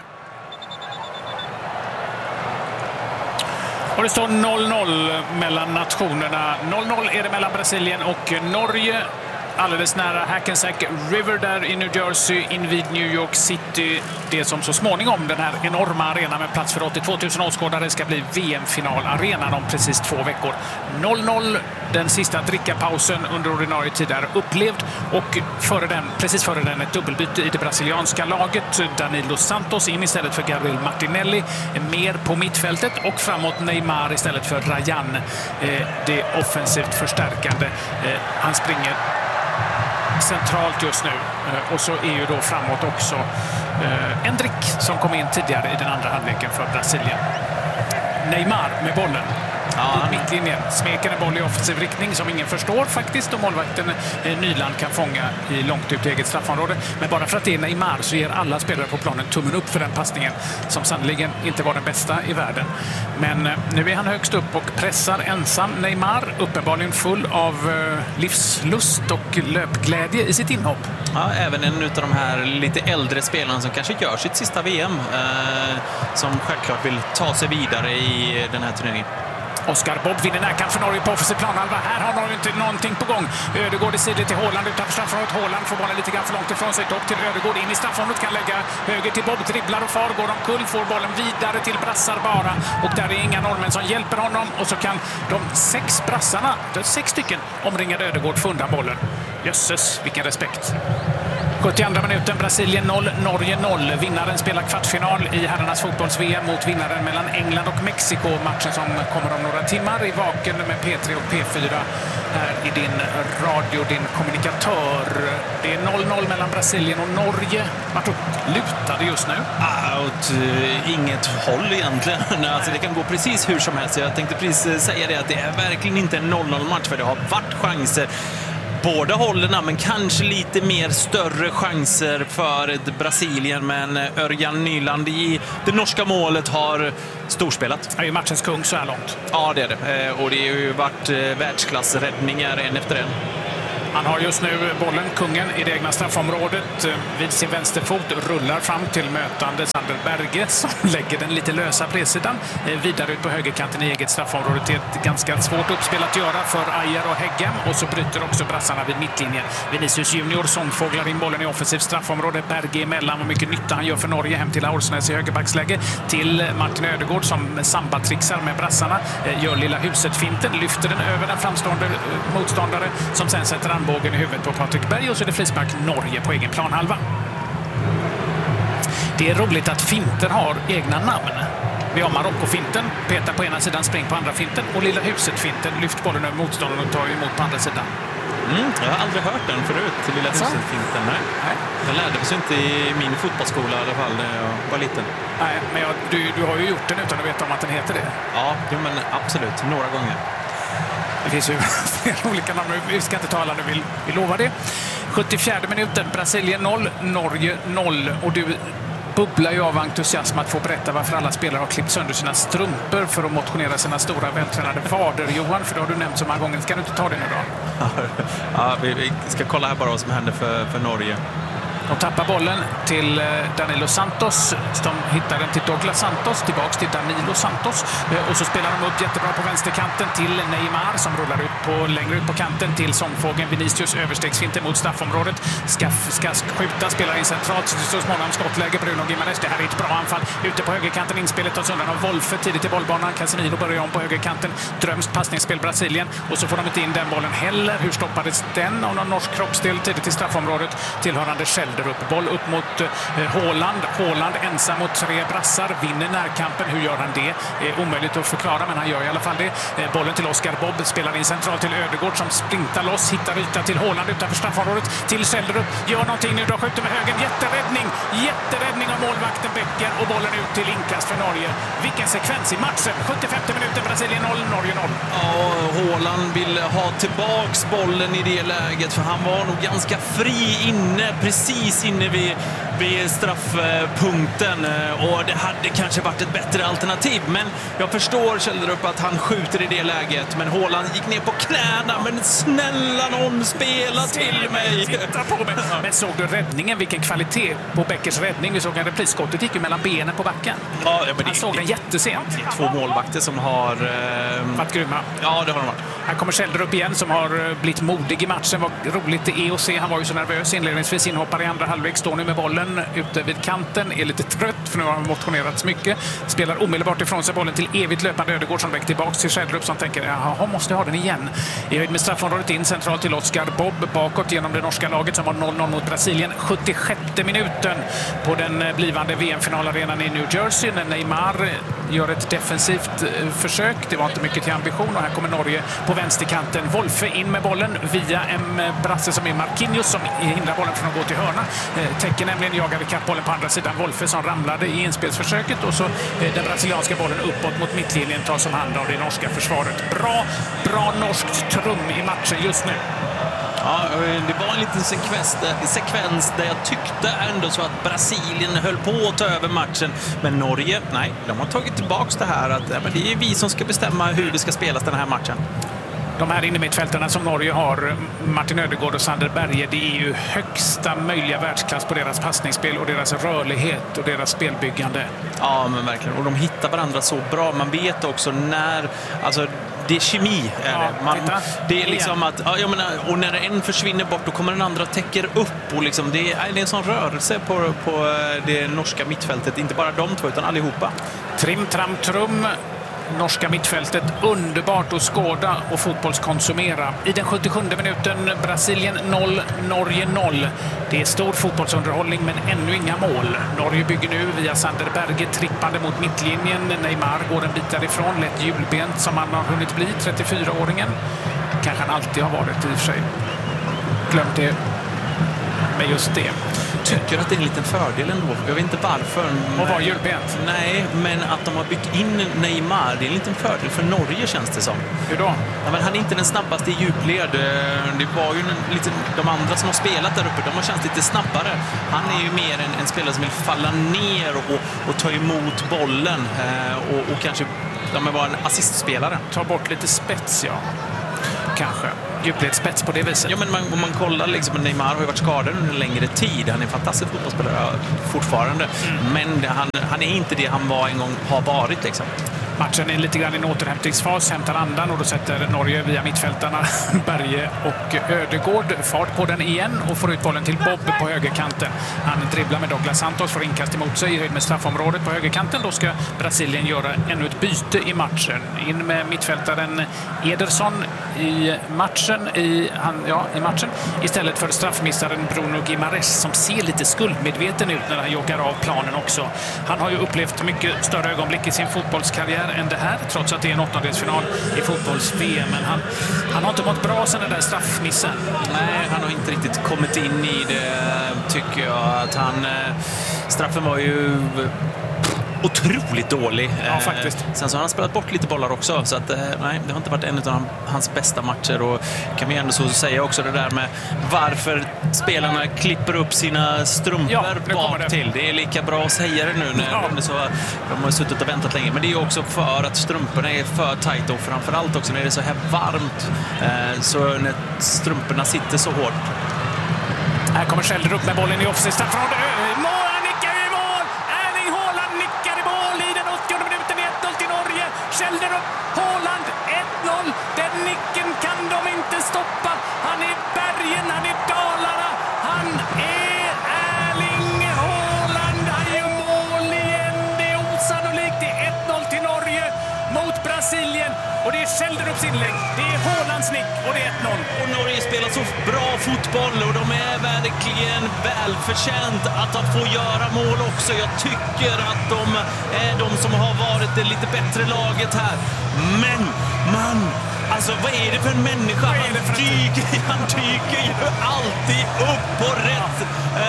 Och det står 0-0 mellan nationerna. 0-0 är det mellan Brasilien och Norge. Alldeles nära Hackensack River där i New Jersey, invid New York City. Det som så småningom, den här enorma arenan med plats för 82 000 åskådare, ska bli VM-finalarenan om precis 2 veckor. 0-0, den sista drickapausen under ordinarie tid är upplevd. Och precis före den ett dubbelbyte i det brasilianska laget. Danilo Santos in istället för Gabriel Martinelli. Mer på mittfältet och framåt Neymar istället för Rayan. Det offensivt förstärkande. Han springer centralt just nu. Och så är ju då framåt också Endrick som kom in tidigare i den andra halvleken för Brasilien. Neymar med bollen. Mittlinjen smeker en boll i offensiv riktning som ingen förstår faktiskt, och målvakten Nyland kan fånga i långt ut i eget straffområde. Men bara för att det är Neymar så ger alla spelare på planen tummen upp för den passningen, som sannoliken inte var den bästa i världen. Men nu är han högst upp och pressar ensam Neymar, uppenbarligen full av livslust och löpglädje i sitt inhopp. Ja, även en av de här lite äldre spelarna som kanske gör sitt sista VM, som självklart vill ta sig vidare i den här turneringen. Oskar Bobb vinner närkamp för Norge på offensiv planhalva. Här har Norge inte någonting på gång. Ödegård i sidled till Haaland utanför straffområdet. Haaland får bollen lite grann för långt ifrån sig. Dock till Ödegård in i straffområdet, kan lägga höger till Bobb. Dribblar och far, går omkull, får bollen vidare till brassar bara. Och där är inga norrmän som hjälper honom. Och så kan de 6 brassarna, det är 6 stycken, omringade Ödegård få undan bollen. Jösses, vilken respekt. 72 minuten, Brasilien 0, Norge 0. Vinnaren spelar kvartsfinal i herrarnas fotbolls-VM mot vinnaren mellan England och Mexiko. Matchen som kommer om några timmar i Vaken med P3 och P4 här i din radio, din kommunikatör. Det är 0-0 mellan Brasilien och Norge. Vart lutade just nu? Åt inget håll egentligen. Alltså, det kan gå precis hur som helst. Jag tänkte precis säga det, att det är verkligen inte en 0-0-match, för det har varit chanser båda hållen, men kanske lite mer större chanser för Brasilien. Men Örjan Nyland i det norska målet har storspelat. Det är ju matchens kung så här långt. Ja, det är det. Och det har ju varit världsklassräddningar en efter en. Han har just nu bollen, kungen, i det egna straffområdet. Vid sin vänsterfot rullar fram till mötande Sander Berge som lägger den lite lösa bredsidan vidare ut på högerkanten i eget straffområde. Det är ett ganska svårt uppspel att göra för Ajer och Heggem, och så bryter också brassarna vid mittlinjen. Vinicius Junior sångfåglar in bollen i offensivt straffområde. Berge emellan, och mycket nytta han gör för Norge. Hem till Aursnäs i högerbacksläge, till Martin Ödegård som sambatrixar med brassarna. Gör lilla huset-finten, lyfter den över den framstående motståndare som sen sätter bågen i huvudet på Patrik Berg, och så är det frispark Norge på egen planhalva. Det är roligt att finter har egna namn. Vi har Marocko-finten, petar på ena sidan, spring på andra finten, och lilla huset-finten, lyft bollen över motståndaren och tar emot på andra sidan. Jag har aldrig hört den förut, till lilla huset-finten. Nej. Jag lärde mig inte i min fotbollsskola i alla fall när jag var liten. Nej, men du har ju gjort den utan att veta om att den heter det. Ja, men absolut, några gånger. Det finns ju flera olika namn. Vi ska inte ta alla nu, vi lovar det. 74 minuten, Brasilien 0, Norge 0. Och du bubblar ju av entusiasm att få berätta varför alla spelare har klippt sönder sina strumpor för att motionera sina stora vältränade vader. Johan, för det har du nämnt så många gånger. Ska du inte ta det nu då? Ja, vi ska kolla här bara vad som händer för Norge. De tappar bollen till Danilo Santos. De hittar den till Douglas Santos. Tillbaks till Danilo Santos. Och så spelar de upp jättebra på vänsterkanten till Neymar som rullar ut längre ut på kanten till sångfågeln Vinicius. Överstegsfinte mot straffområdet. Ska skjuta, spelar in centralt. Så småningom skottläge Bruno Gimares. Det här är ett bra anfall. Ute på högerkanten, inspelet tas undan av Wolfe tidigt i bollbanan. Casemiro börjar om på högerkanten. Drömskt passningsspel Brasilien. Och så får de inte in den bollen heller. Hur stoppades den av någon norsk kroppsdel tidigt i straffområdet? Tillhörande Schelde upp. Boll upp mot Haaland. Haaland ensam mot 3 brassar. Vinner närkampen. Hur gör han det? Omöjligt att förklara, men han gör i alla fall det. Bollen till Oskar Bobb. Spelar in centralt till Ödegård som sprintar loss. Hittar yta till Haaland utanför straffområdet. Till Schjelderup. Gör någonting nu. Då skjuter med högen. Jätteräddning av målvakten Becker. Och bollen ut till inkast för Norge. Vilken sekvens i matchen. 75 minuter. Brasilien 0, Norge 0. Ja, Haaland vill ha tillbaks bollen i det läget, för han var nog ganska fri inne, precis inne vid straffpunkten, och det hade kanske varit ett bättre alternativ, men jag förstår Kjellrup att han skjuter i det läget, men Haaland gick ner på knäna. Men snälla någon, spela till mig! Titta på mig! Men såg du räddningen? Vilken kvalitet på Beckers räddning. Vi såg en repris, skottet gick ju mellan benen på backen. Ja, men han såg den jättesent. Det är 2 målvakter som har varit grymma. Ja, det har de varit. Här kommer Kjellrup igen som har blivit modig i matchen. Vad roligt det är att se. Han var ju så nervös inledningsvis, inhoppar i andra halvlek, står nu med bollen ute vid kanten, är lite trött för nu har han motionerats mycket. Spelar omedelbart ifrån sig bollen till evigt löpande Ödegård som väcker tillbaka till Schjelderup som tänker, jaha, måste ha den igen. I höjd med straffområdet in centralt till Oskar Bobb bakåt genom det norska laget som har 0-0 mot Brasilien. 76 minuten på den blivande VM-finalarenan i New Jersey när Neymar gör ett defensivt försök. Det var inte mycket till ambition och här kommer Norge på vänsterkanten. Wolfe in med bollen via en brasse som är Marquinhos som hindrar bollen från att gå till hörna. Täcker nämligen, jagar ikapp bollen på andra sidan. Wolfe som ramlade i inspelsförsöket och så den brasilianska bollen uppåt mot mittlinjen tas om hand av det norska försvaret. Bra norskt trum i matchen just nu. Ja, det var en liten sekvens där jag tyckte ändå så att Brasilien höll på att ta över matchen. Men Norge, nej, de har tagit tillbaka det här att men det är vi som ska bestämma hur det ska spelas den här matchen. De här innermittfältarna som Norge har, Martin Ödegaard och Sander Berge, det är ju högsta möjliga världsklass på deras passningsspel och deras rörlighet och deras spelbyggande. Ja, men verkligen. Och de hittar varandra så bra. Man vet också när... Alltså, det är kemi. Det är liksom att, jag menar, och när en försvinner bort då kommer den andra och täcker upp. Och liksom, det är en sån rörelse på det norska mittfältet. Inte bara de två utan allihopa. Trim, tram, trum. Norska mittfältet underbart att skåda och fotbollskonsumera. I den 77 minuten Brasilien 0, Norge 0. Det är stor fotbollsunderhållning men ännu inga mål. Norge bygger nu via Sander Berge trippande mot mittlinjen. Neymar går en bit därifrån, lätt hjulbent som han har hunnit bli, 34-åringen. Kanske han alltid har varit i och för sig. Glömt det med just det. Tycker att det är en liten fördel ändå. Jag vet inte varför. Och var hjulbent? Nej, men att de har byggt in Neymar, det är en liten fördel för Norge känns det som. Hur då? Ja, men han är inte den snabbaste i djupled. Det var ju de andra som har spelat där uppe, de har känts lite snabbare. Han är ju mer en spelare som vill falla ner och ta emot bollen och kanske vara en assistspelare. Ta bort lite spets, ja. Kanske. Djupledsspets på det viset. Ja, men om man kollar liksom, Neymar har ju varit skadad under en längre tid. Han är en fantastisk fotbollsspelare fortfarande. Men han är inte det han var en gång har varit liksom. Matchen är lite grann i en återhämtningsfas, hämtar andan och då sätter Norge via mittfältarna Berge och Ödegård fart på den igen och får ut bollen till Bob på högerkanten. Han dribblar med Douglas Santos, får inkast emot sig i höjd med straffområdet på högerkanten. Då ska Brasilien göra ännu ett byte i matchen. In med mittfältaren Ederson i matchen istället för straffmissaren Bruno Guimaraes som ser lite skuldmedveten ut när han joggar av planen också. Han har ju upplevt mycket större ögonblick i sin fotbollskarriär än det här, trots att det är en åttondelsfinal i fotbolls-VM. Men han har inte mått bra sen den där straffmissen. Nej, han har inte riktigt kommit in i det, tycker jag. Att straffen var ju otroligt dålig. Ja, faktiskt. Sen så har han spelat bort lite bollar också, så att nej, det har inte varit en av hans bästa matcher. Och kan vi ändå så säga också det där med varför spelarna klipper upp sina strumpor bak till. Det är lika bra att säga det nu när de har suttit och väntat länge. Men det är ju också för att strumporna är för tajta och framförallt också när det är så här varmt, så när strumporna sitter så hårt. Här kommer Schelder upp med bollen i offside. Straffområde. Schelder upp, Haaland 1-0, den nicken kan de inte stoppa. Han är bergen, han är Dalarna, han är Erling Haaland. Han gör mål igen, det är osannolikt. Det är 1-0 till Norge mot Brasilien och det är Schelderups inlägg, det är Haalands nick och det är 1-0. Och Norge spelar så bra fotboll och de är verkligen välförtjänt att få göra mål också. Jag tycker att de är de som har varit det lite bättre laget här. Men alltså vad är det för en människa? Han dyker ju alltid upp på rätt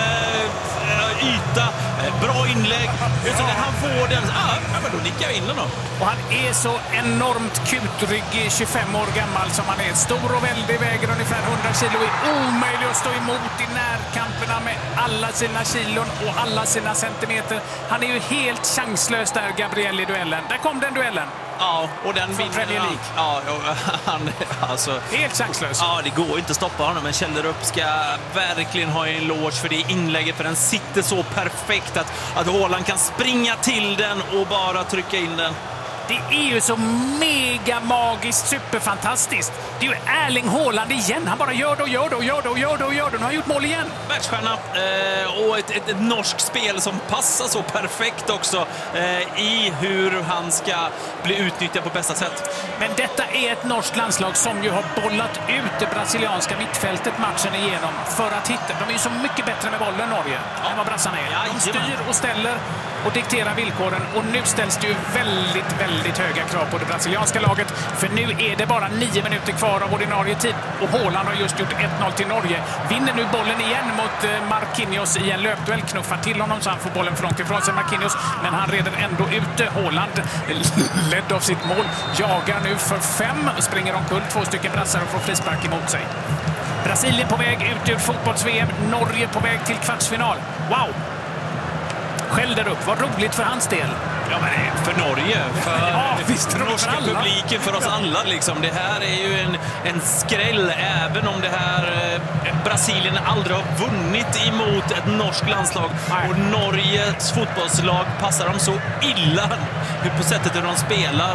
yta. Bra inlägg. Så när han får den, men då nickar jag in den då. Och han är så enormt kutryggig, 25 år gammal som han är. Stor och väldig, väger ungefär 100 kilo. Är omöjlig att stå emot i närkamperna med alla sina kilon och alla sina centimeter. Han är ju helt chanslös där, Gabriel, i duellen. Där kom den duellen. Ja, och den Premier League. Ja, han alltså helt chanslös. Ja, det går inte att stoppa honom, men Schelderup ska verkligen ha en eloge för det inlägget, för den sitter så perfekt att Haaland kan springa till den och bara trycka in den. Det är ju så mega magiskt, superfantastiskt. Det är ju Erling Haaland igen. Han bara gör det. Nu har han gjort mål igen. Världsstjärna och ett norskt spel som passar så perfekt också i hur han ska bli utnyttjad på bästa sätt. Men detta är ett norskt landslag som ju har bollat ut det brasilianska mittfältet matchen igenom för att hitta. De är ju så mycket bättre med bollen, Norge, än vad brassarna är. De styr och ställer och diktera villkoren. Och nu ställs det ju väldigt höga krav på det brasilianska laget. För nu är det bara 9 minuter kvar av ordinarie tid. Och Haaland har just gjort 1-0 till Norge. Vinner nu bollen igen mot Marquinhos i en löpduell. Knuffar till honom så han får bollen för långt ifrån sig, Marquinhos. Men han reder ändå ute. Haaland, ledd av sitt mål, jagar nu för 5. Springer omkull 2 stycken brassar och får frispark emot sig. Brasilien på väg ut ur fotbolls-VM. Norge på väg till kvartsfinal. Wow! Skällder upp. Vad roligt för hans del. Ja, men för Norge, för ja, visst, den norska publiken, för oss alla. Liksom. Det här är ju en skräll, även om det här Brasilien aldrig har vunnit emot ett norskt landslag. Nej. Och Norges fotbollslag passar dem så illa på sättet hur de spelar.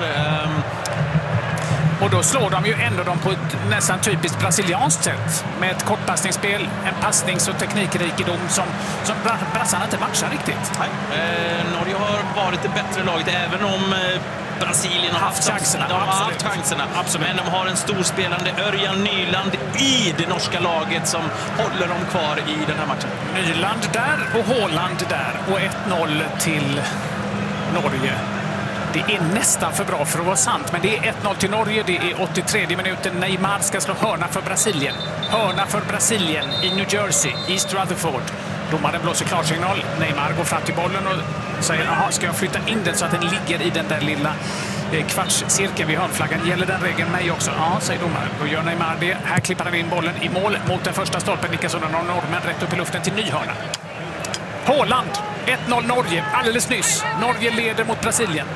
Och då slår de ju ändå dem på ett nästan typiskt brasilianskt sätt. Med ett kortpassningsspel, en passnings- och teknikrikedom som brassarna inte matchar riktigt. Nej. Norge har varit det bättre laget, även om Brasilien har haft chanserna. De har haft chanserna. Absolut. Men de har en storspelande Örjan Nyland i det norska laget som håller dem kvar i den här matchen. Nyland där och Haaland där. Och 1-0 till Norge. Det är nästan för bra för att vara sant, men det är 1-0 till Norge. Det är 83 minuten. Neymar ska slå hörna för Brasilien. Hörna för Brasilien i New Jersey, East Rutherford. Domaren blåser klarsignal. Neymar går fram till bollen och säger, jaha, ska jag flytta in den så att den ligger i den där lilla kvartscirkeln vid hörnflaggan? Gäller den regeln mig också? Ja, säger domaren. Då gör Neymar det. Här klippar han in bollen i mål mot den första stolpen. Nickas undan av norrmän rätt upp i luften till ny hörna. Haaland, 1-0 Norge, alldeles nyss. Norge leder mot Brasilien.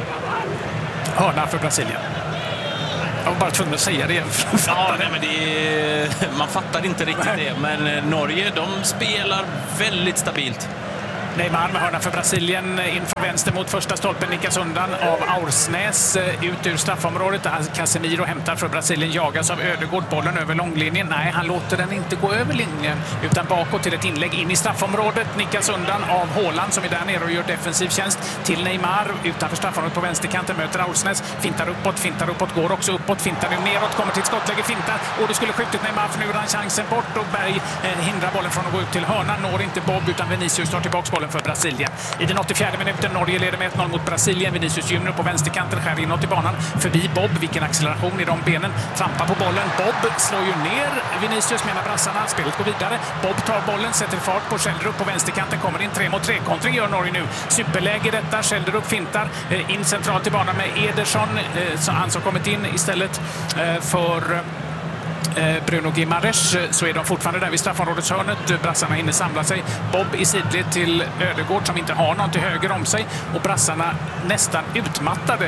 Hörna för Brasilien. Jag var bara tvungen att säga det igen. Ja, nej, men man fattar inte riktigt det. Men Norge, de spelar väldigt stabilt. Neymar med hörna för Brasilien inför vänster mot första stolpen, nickas undan av Aursnäs ut ur straffområdet. Casemiro hämtar för Brasilien, jagas av Ödegård, bollen över långlinjen. Nej, han låter den inte gå över linjen utan bakåt till ett inlägg in i straffområdet. Nickas undan av Haaland som är där nere och gör defensiv tjänst till Neymar utanför straffområdet på vänsterkanten, möter Aursnäs, fintar uppåt, går också uppåt, fintar nu neråt, kommer till ett skottläge, fintar och det skulle skjutit Neymar för nu är han chansen bort och Berg hindrar bollen från att gå ut till hörnan, når inte Bob utan Vinicius tar tillbaka bollen för Brasilien. I den 84 minuten Norge leder med 1-0 mot Brasilien. Vinicius Junior på vänsterkanten skär inåt i banan förbi Bob. Vilken acceleration i de benen. Trampar på bollen. Bob slår ju ner Vinicius, menar brassarna. Spelet går vidare. Bob tar bollen, sätter fart på Schjelderup på vänsterkanten. Kommer in 3 mot 3. Kontring gör Norge nu. Superläge detta. Schjelderup fintar in centralt i banan med Ederson. Han som kommit in istället för Bruno Guimaraes, så är de fortfarande där vid straffområdets hörnet. Brassarna hinner samla sig. Bob i sidled till Ödegård som inte har någon till höger om sig. Och brassarna nästan utmattade.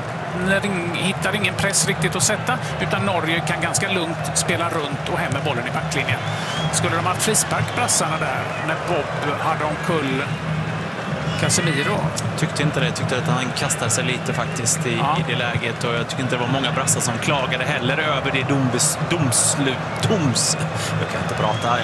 Hittar ingen press riktigt att sätta, utan Norge kan ganska lugnt spela runt och hem med bollen i backlinjen. Skulle de ha frispark brassarna där när Bob hade omkull Casemiro? Tyckte inte det. Tyckte att han kastade sig lite faktiskt i det läget. Och jag tycker inte det var många brassar som klagade heller över det jag kan inte prata.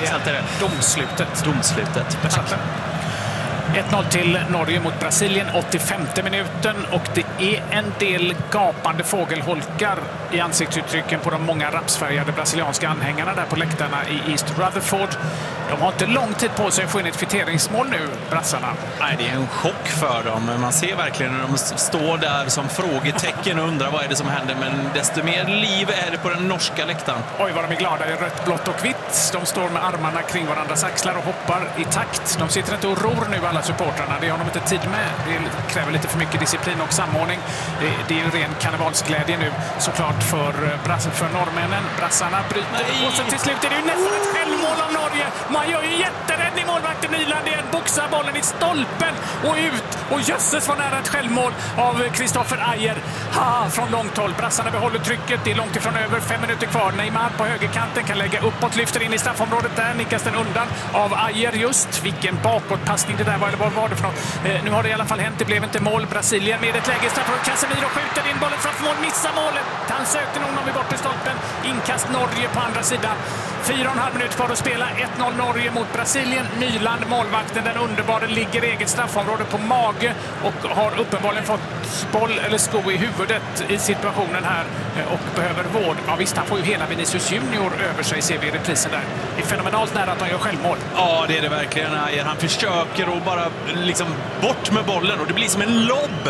Domslutet. 1-0 till Norge mot Brasilien, 85:e minuten, och det är en del gapande fågelholkar i ansiktsuttrycken på de många rapsfärgade brasilianska anhängarna där på läktarna i East Rutherford. De har inte lång tid på sig att få in ett kvitteringsmål nu, brassarna. Nej, det är en chock för dem. Man ser verkligen när de står där som frågetecken och undrar vad är det som händer. Men desto mer liv är det på den norska läktaren. Oj, vad de är glada i rött, blått och vitt. De står med armarna kring varandras axlar och hoppar i takt. De sitter inte och ror nu, alla supportrarna. Det har de inte tid med. Det kräver lite för mycket disciplin och samordning. Det är ju ren karnevalsglädje nu såklart för norrmännen. Brassarna bryter. Och så till slut är det ju nästan ett självmål av Norge. Man gör ju jätteräddning, målvakten Nyland igen. Boxar bollen i stolpen och ut. Och jösses var nära ett självmål av Kristoffer Ajer. Från långt håll. Brassarna behåller trycket. Det är långt ifrån över. 5 minuter kvar. Neymar på högerkanten kan lägga uppåt. Lyfter in i straffområdet där. Nickas den undan av Ajer just. Vilken bakåtpassning det där var. Eller vad var det för något? Nu har det i alla fall hänt. Det blev inte mål. Brasilien med ett läge i straffområdet. Casemiro skjuter in bollen framför mål. Missar målet. Han sökte någon vid bortre stolpen. Inkast Norge på andra sidan. 4,5 minuter kvar att spela. 1-0 Norge mot Brasilien. Nyland Nyland, målvakten, den underbara, ligger i eget straffområde på mage och har uppenbarligen fått boll eller sko i huvudet i situationen här och behöver vård. Ja visst, han får ju hela Vinicius Junior över sig, ser vi i reprisen där. Det är fenomenalt nära att han gör självmål. Ja, det är det verkligen. Han försöker att bara liksom bort med bollen och det blir som en lobb.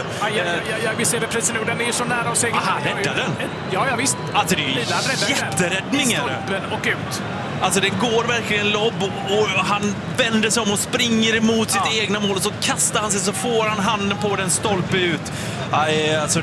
Vi ser reprisen nu, den är ju så nära att segla. Han räddar den. Ja, visst. Alltså det är ju jätteräddningar. Och ut. Alltså det går verkligen lobb och han vänder sig om och springer emot sitt egna mål och så kastar han sig, så får han handen på den, stolpe ut. Alltså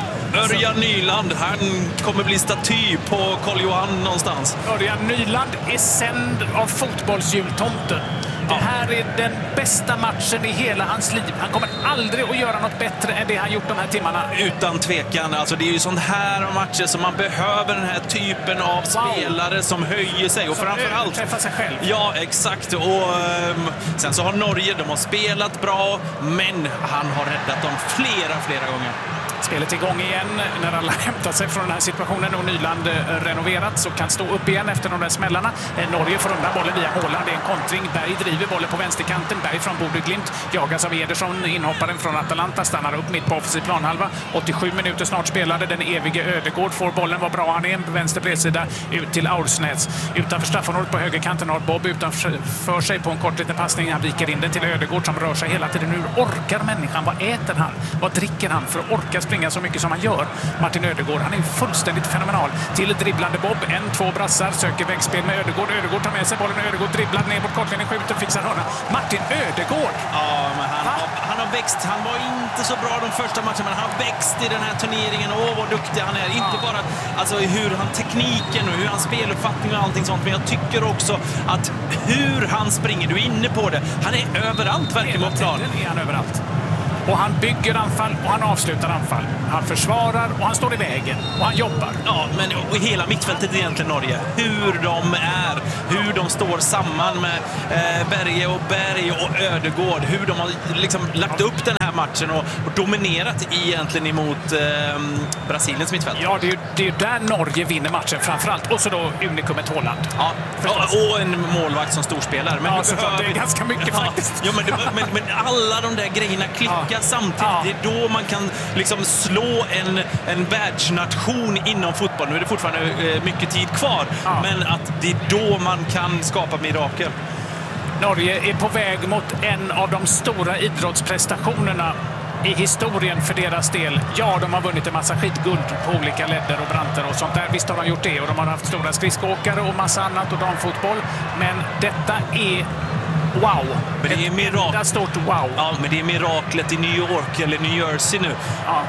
Örjan Nyland, han kommer bli staty på Karl Johan någonstans. Örjan Nyland är sänd av fotbollsjultomten. Det här är den bästa matchen i hela hans liv. Han kommer aldrig att göra något bättre än det han gjort de här timmarna. Utan tvekan. Alltså det är ju sånt här matcher som man behöver, den här typen av spelare som höjer sig. Och som framförallt träffar sig själv. Ja, exakt. Och sen så har Norge, de har spelat bra, men han har räddat dem flera gånger. Spelet igång igen när alla hämtat sig från den här situationen och Nyland renoverats och kan stå upp igen efter de där smällarna. Norge får undan bollen via Haaland. Det är en kontring. Berg driver bollen på vänsterkanten. Berg från Bodø/Glimt jagas av Ederson, inhopparen från Atalanta, stannar upp mitt på offensiv planhalva. 87 minuter snart spelade. Den evige Ödegård får bollen, vad bra han är, på vänster bredsida ut till Aursnäs. Utanför straffområdet på högerkanten har Bob utanför sig på en kort liten passning. Han viker in den till Ödegård som rör sig hela tiden. Nu orkar människan. Vad äter han? Vad dricker han för att orka springa så mycket som han gör? Martin Ödegård, han är fullständigt fenomenal. Till dribblande Bob, 1-2 brassar, söker vägspel med Ödegård. Ödegård tar med sig bollen, Ödegård dribblar ner mot kortlinjen, skjuter, fixar hörna. Martin Ödegård! Ja, men han har växt. Han var inte så bra de första matcherna, men han har växt i den här turneringen. Vad duktig han är. Inte bara alltså, hur han tekniken och hur han speluppfattning och allting sånt, men jag tycker också att hur han springer, du är inne på det. Han är överallt verkligen på plan. Är han överallt. Och han bygger anfall och han avslutar anfall. Han försvarar och han står i vägen och han jobbar. Ja, men och hela mittfältet egentligen Norge. Hur de är, hur de står samman med Berge och Berg och Ödegård. Hur de har liksom lagt upp den här matchen och dominerat egentligen emot Brasiliens mittfält. Ja, det är ju där Norge vinner matchen framförallt. Och så då unikumet Haaland. Ja, och en målvakt som storspelare. Men ja, det är ganska mycket faktiskt. Ja, men alla de där grejerna klickar samtidigt. Det är då man kan liksom slå en världsnation inom fotboll. Nu är det fortfarande mycket tid kvar, men att det är då man kan skapa mirakel. Norge är på väg mot en av de stora idrottsprestationerna i historien för deras del. Ja, de har vunnit en massa skitguld på olika ledder och branter och sånt där. Visst har de gjort det, och de har haft stora skridskoåkare och massa annat och damfotboll. Men detta är wow. Men det är mirakel. Stort wow. Ja, men det är miraklet i New York eller New Jersey nu. Ja,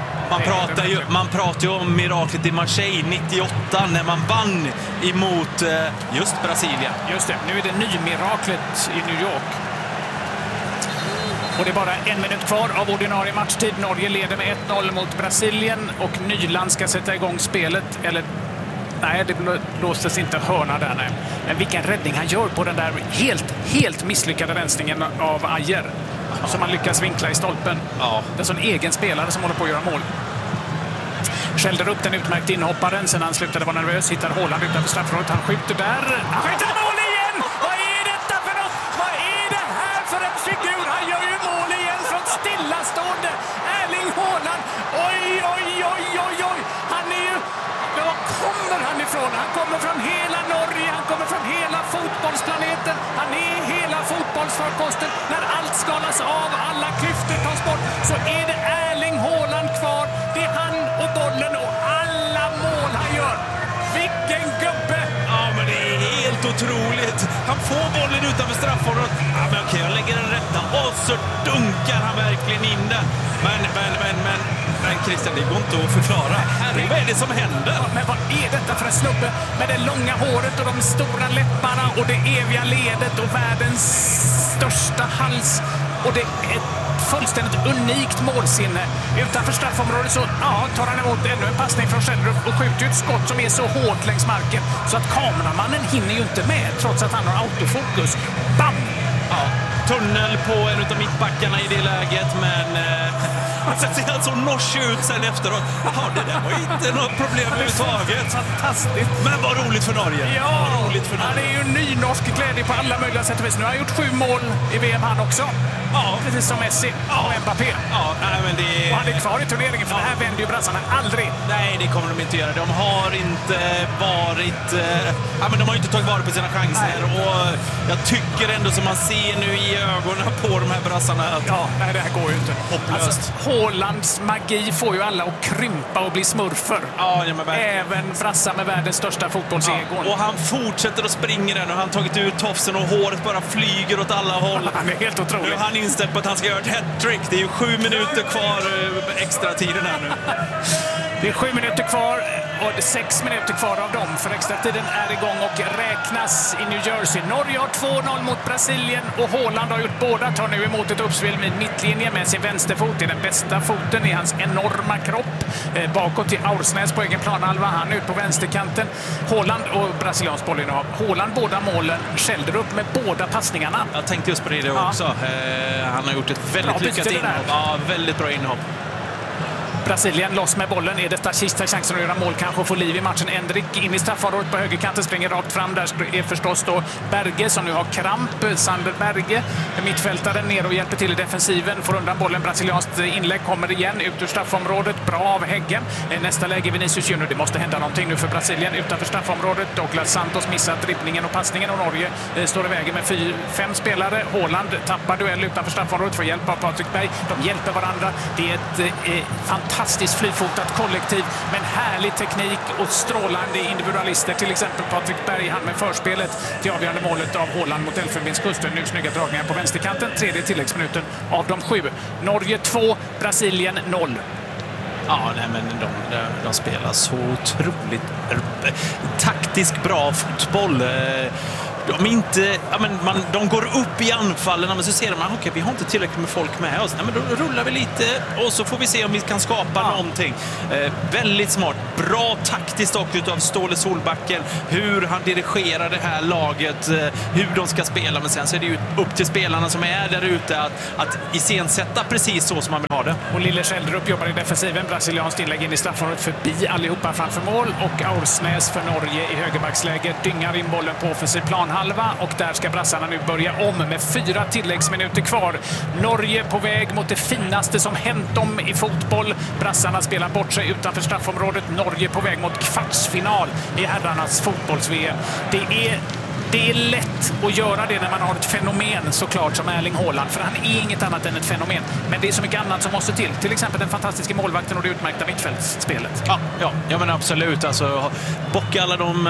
man pratar ju om miraklet i Marseille 98 när man vann emot just Brasilien. Just det, nu är det nymiraklet i New York. Och det är bara 1 minut kvar av ordinarie matchtid. Norge leder med 1-0 mot Brasilien och Nyland ska sätta igång spelet. Eller nej, det blåstes inte hörna där. Nej. Men vilken räddning han gör på den där helt misslyckade rensningen av Ajer. Som han lyckas vinkla i stolpen. Ja. Det är en sån egen spelare som håller på att göra mål. Skällde upp den utmärkt inhopparen. Sen han slutade vara nervös. Hittar Haaland utanför straffområdet. Han skjuter där. Han skjuter mål igen! Vad är detta för något? Vad är det här för en figur? Han gör ju mål igen från stillastående. Erling Haaland. Oj. Han är ju... Var kommer han ifrån? Han kommer från hela Norge. Han kommer från hela fotbollsplaneten. Han är hela fotbollsfarkosten. När allt skalas av, alla klyftor tas bort, så är det Erling Haaland kvar. Det är han och bollen och alla mål han gör. Vilken gubbe! Ja, men det är helt otroligt. Han får bollen utanför straffområdet. Ja, men okej, jag lägger den rätta. Och så dunkar han verkligen in den. Men Christian, det går inte att förklara. Vad är det som händer? Ja, men vad är detta för en snubbe med det långa håret och de stora läpparna och det eviga ledet och världens största hals? Och det är ett fullständigt unikt målsinne. Utanför straffområdet så tar han emot ännu en passning från Schellrup och skjuter ett skott som är så hårt längs marken så att kameramannen hinner ju inte med trots att han har autofokus. Bam! Ja, tunnel på en av mittbackarna i det läget, men sen ser han så norsk ut sen efteråt. Ja, det där var inte något problem överhuvudtaget. Fantastiskt. Men vad roligt för Norge. Ja, roligt för Norge. Det är ju ny norsk glädje på alla möjliga sätt och vis. Nu har han gjort 7 mål i VM han också. Ja. Precis som Messi och Mbappé. Ja, men det... Och han är kvar i turneringen, för det här vänder ju brassarna aldrig. Nej, det kommer de inte göra. De har inte varit... men de har ju inte tagit vara på sina chanser. Nej. Och jag tycker ändå som man ser nu i ögonen på de här brassarna att... Ja, nej, det här går ju inte. Hopplöst. Alltså, Haalands magi får ju alla att krympa och bli smurfer. Ja, men även brassar med världens största fotbollsegon. Ja, och han fortsätter att springa där nu. Han har tagit ut tofsen och håret bara flyger åt alla håll. Han är helt otrolig. Nu har han inställt på att han ska göra ett hattrick. Det är ju 7 minuter kvar extra tiden här nu. Det är 7 minuter kvar och 6 minuter kvar av dem, för extra tiden är igång och räknas i New Jersey. Norge har 2-0 mot Brasilien och Haaland har gjort båda. Tar nu emot ett uppspel med mittlinje med sin vänsterfot. Det är den bästa foten i hans enorma kropp. Bakåt till Aursnäs på egen planhalva. Han ut på vänsterkanten. Haaland och brasiliansk bollinnehav. Haaland båda målen, skällde upp med båda passningarna. Jag tänkte just på det också. Han har gjort ett väldigt lyckat inhopp. Ja, väldigt bra inhopp. Brasilien loss med bollen. Är detta sista chansen att göra mål, kanske få liv i matchen. Endrik in i straffområdet på högerkanten, springer rakt fram. Där är förstås då Berge som nu har kramp. Sander Berge, mittfältaren, ner och hjälper till i defensiven. Får undan bollen. Brasilianskt inlägg kommer igen ut ur straffområdet. Bra av Häggen. Nästa läge Vinicius Junior. Det måste hända någonting nu för Brasilien utanför straffområdet. Douglas Santos missar dribbningen och passningen och Norge står i vägen med 5 spelare. Haaland tappar duell utanför straffområdet för hjälp av Patrik Berg. De hjälper varandra. Det är ett fantastiskt flyfotat kollektiv, men härlig teknik och strålande individualister. Till exempel Patrik Berg, han med förspelet till avgörande målet av Haaland mot Elfenbenskusten. Nu snygga dragningar på vänsterkanten. 3:e tilläggsminuten av de 7. Norge 2, Brasilien 0. Ja, nej, men de spelar så otroligt taktiskt bra fotboll. De går upp i anfallen, men så ser de att vi har inte tillräckligt med folk med oss. Nej, men då rullar vi lite och så får vi se om vi kan skapa någonting. Väldigt smart. Bra taktiskt också av Ståle Solbacken. Hur han dirigerar det här laget, hur de ska spela. Men sen så är det ju upp till spelarna som är där ute att iscensätta precis så som man vill ha det. Och Lille Schjelderup jobbar i defensiven. Brasilianskt inlägg in i straffområdet förbi allihopa framför mål. Och Aursnäs för Norge i högerbacksläge dyngar in bollen på offensiv planhalva. Och där ska brassarna nu börja om med 4 tilläggsminuter kvar. Norge på väg mot det finaste som hänt dem i fotboll. Brassarna spelar bort sig utanför straffområdet. Norge på väg mot kvartsfinal i herrarnas fotbolls-VM. Det är lätt att göra det när man har ett fenomen såklart som Erling Haaland, för han är inget annat än ett fenomen. Men det är så mycket annat som måste till exempel den fantastiska målvakten och det utmärkta mittfältsspelet. Ja, men absolut. Alltså, bocka alla de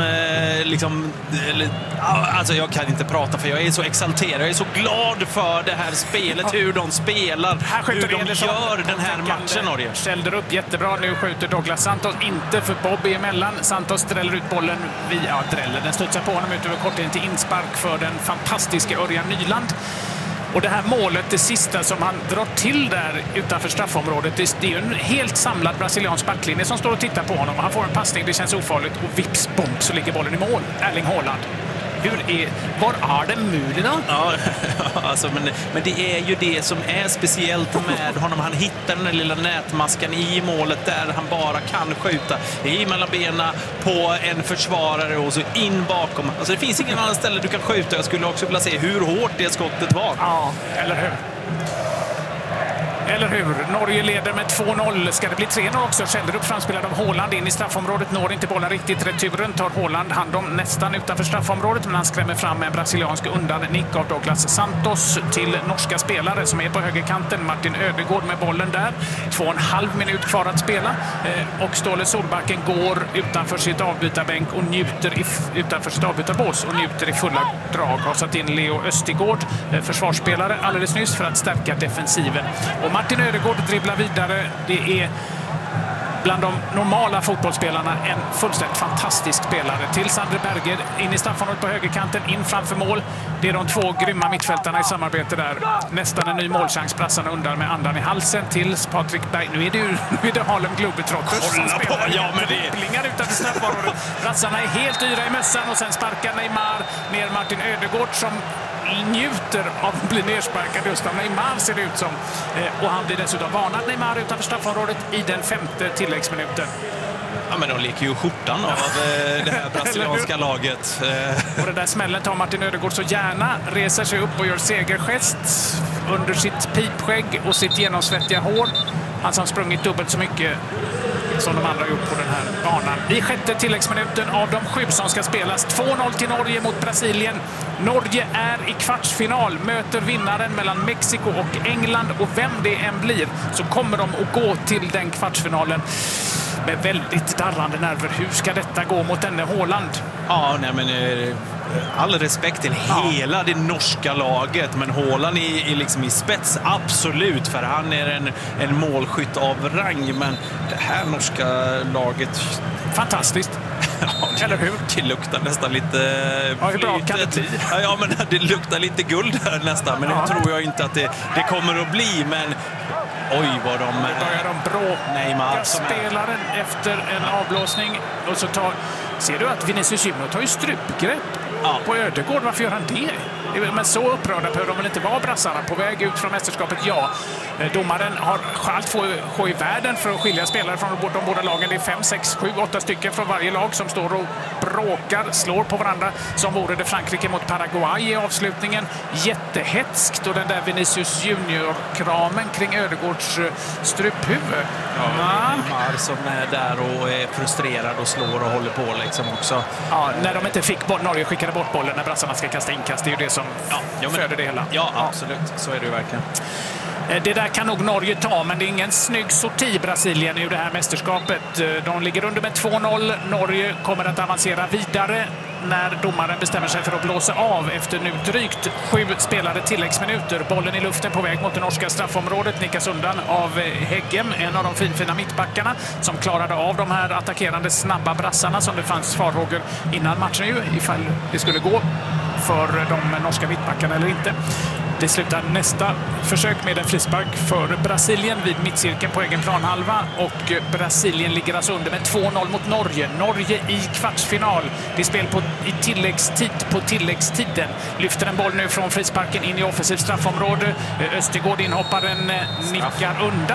alltså jag kan inte prata för jag är så exalterad. Jag är så glad för det här spelet, hur de spelar, hur de gör den här matchen, Norge. Schjelder upp jättebra. Nu skjuter Douglas Santos, inte för Bobby emellan. Santos dräller ut bollen den studsar på honom ut över kortlinjen till inspark för den fantastiska Örjan Nyland. Och det här målet, det sista som han drar till där utanför straffområdet, det är ju en helt samlad brasiliansk backlinje som står och tittar på honom. Han får en passning, det känns ofarligt och vips, bom, så ligger bollen i mål. Erling Haaland. Var är det möjligt då? Ja, alltså, men det är ju det som är speciellt med honom. Han hittar den där lilla nätmaskan i målet där han bara kan skjuta i mellan benen på en försvarare och så in bakom. Alltså det finns ingen annan ställe du kan skjuta. Jag skulle också vilja se hur hårt det skottet var. Ja, eller hur? Eller hur? Norge leder med 2-0. Ska det bli 3-0 också? Schjelderup framspelad av Haaland in i straffområdet. Når inte bollen riktigt. Returen tar Haaland hand om nästan utanför straffområdet. Men han skrämmer fram med en brasiliansk undannick av Douglas Santos till norska spelare som är på högerkanten. Martin Ödegård med bollen där. 2,5 minut kvar att spela. Och Ståle Solbacken går utanför sitt avbytarbänk och njuter utanför sitt avbytarbås och njuter i fulla drag. Har satt in Leo Östigård, försvarsspelare, alldeles nyss för att stärka defensiven. Och Martin Ödegård dribblar vidare. Det är bland de normala fotbollsspelarna en fullständigt fantastisk spelare. Till Sander Berge in i straffområdet på högerkanten, in framför mål. Det är de 2 grymma mittfältarna i samarbete där. Nästan en ny målchans. Brassarna undan med andan i halsen till Patrik Berg. Nu är det Harlem Globetrotters som spelar. Ja, men det dribblingar utanför straffområdet. Brassarna är helt yra i mössan och sen sparkar Neymar ner Martin Ödegård som njuter av att bli nersparkad just av Neymar, ser det ut som. Och han blir dessutom varnad, Neymar, utanför straffområdet i den 5:e tilläggsminuten. Ja, men de leker ju skjortan av det här brasilianska laget. Och den där smällen tar Martin Ödegård så gärna, reser sig upp och gör segergest under sitt pipskägg och sitt genomsvettiga hår. Han som sprungit dubbelt så mycket som de andra gjort på den här banan. I 6:e tilläggsminuten av de 7 som ska spelas. 2-0 till Norge mot Brasilien. Norge är i kvartsfinal, möter vinnaren mellan Mexiko och England, och vem det än blir så kommer de att gå till den kvartsfinalen med väldigt darrande nerver. Hur ska detta gå mot denne Haaland? Ja, nej, men all respekt till hela det norska laget, men Haaland är liksom i spets, absolut, för han är en målskytt av rang, men det här norska laget... Fantastiskt. Ja, eller hur? Det luktar nästan lite... Ja, hur bra kan det bli? Ja, men det luktar lite guld här nästan, men det tror jag inte att det kommer att bli, men... Oj, vad de... börjar de bråka spelaren efter en avblåsning. Och så ser du att Vinicius Junior tar ju strupgrepp på Ödegård. Varför gör han det? Men så upprörda behöver de väl inte vara, brassarna på väg ut från mästerskapet. Ja, domaren har allt få i världen för att skilja spelare från de båda lagen. Det är 5, 6, 7, 8 stycken från varje lag som står och bråkar, slår på varandra, som vore det Frankrike mot Paraguay i avslutningen. Jättehetskt, och den där Vinicius Junior-kramen kring Ödegårds struphuvud. Neymar som är där och är frustrerad och slår och håller på liksom också. Ja, när de inte fick Norge skickade bort bollen när brassarna ska kasta inkast, det är ju det som föder det hela. Ja, absolut. Så är det ju verkligen. Det där kan nog Norge ta, men det är ingen snygg sorti Brasilien i det här mästerskapet. De ligger under med 2-0. Norge kommer att avancera vidare när domaren bestämmer sig för att blåsa av efter nu drygt 7 spelade tilläggsminuter. Bollen i luften på väg mot det norska straffområdet, nickas undan av Heggem, en av de finfina mittbackarna som klarade av de här attackerande snabba brassarna som det fanns farhågor innan matchen ju, ifall det skulle gå för de norska mittbackarna eller inte. Det slutar nästa försök med en frispark för Brasilien vid mittcirkeln på egen planhalva, och Brasilien ligger alltså under med 2-0 mot Norge. Norge i kvartsfinal. Det är spel i tilläggstid på tilläggstiden. Lyfter en boll nu från frisparken in i offensivt straffområde. Östergård, inhopparen, nickar undan.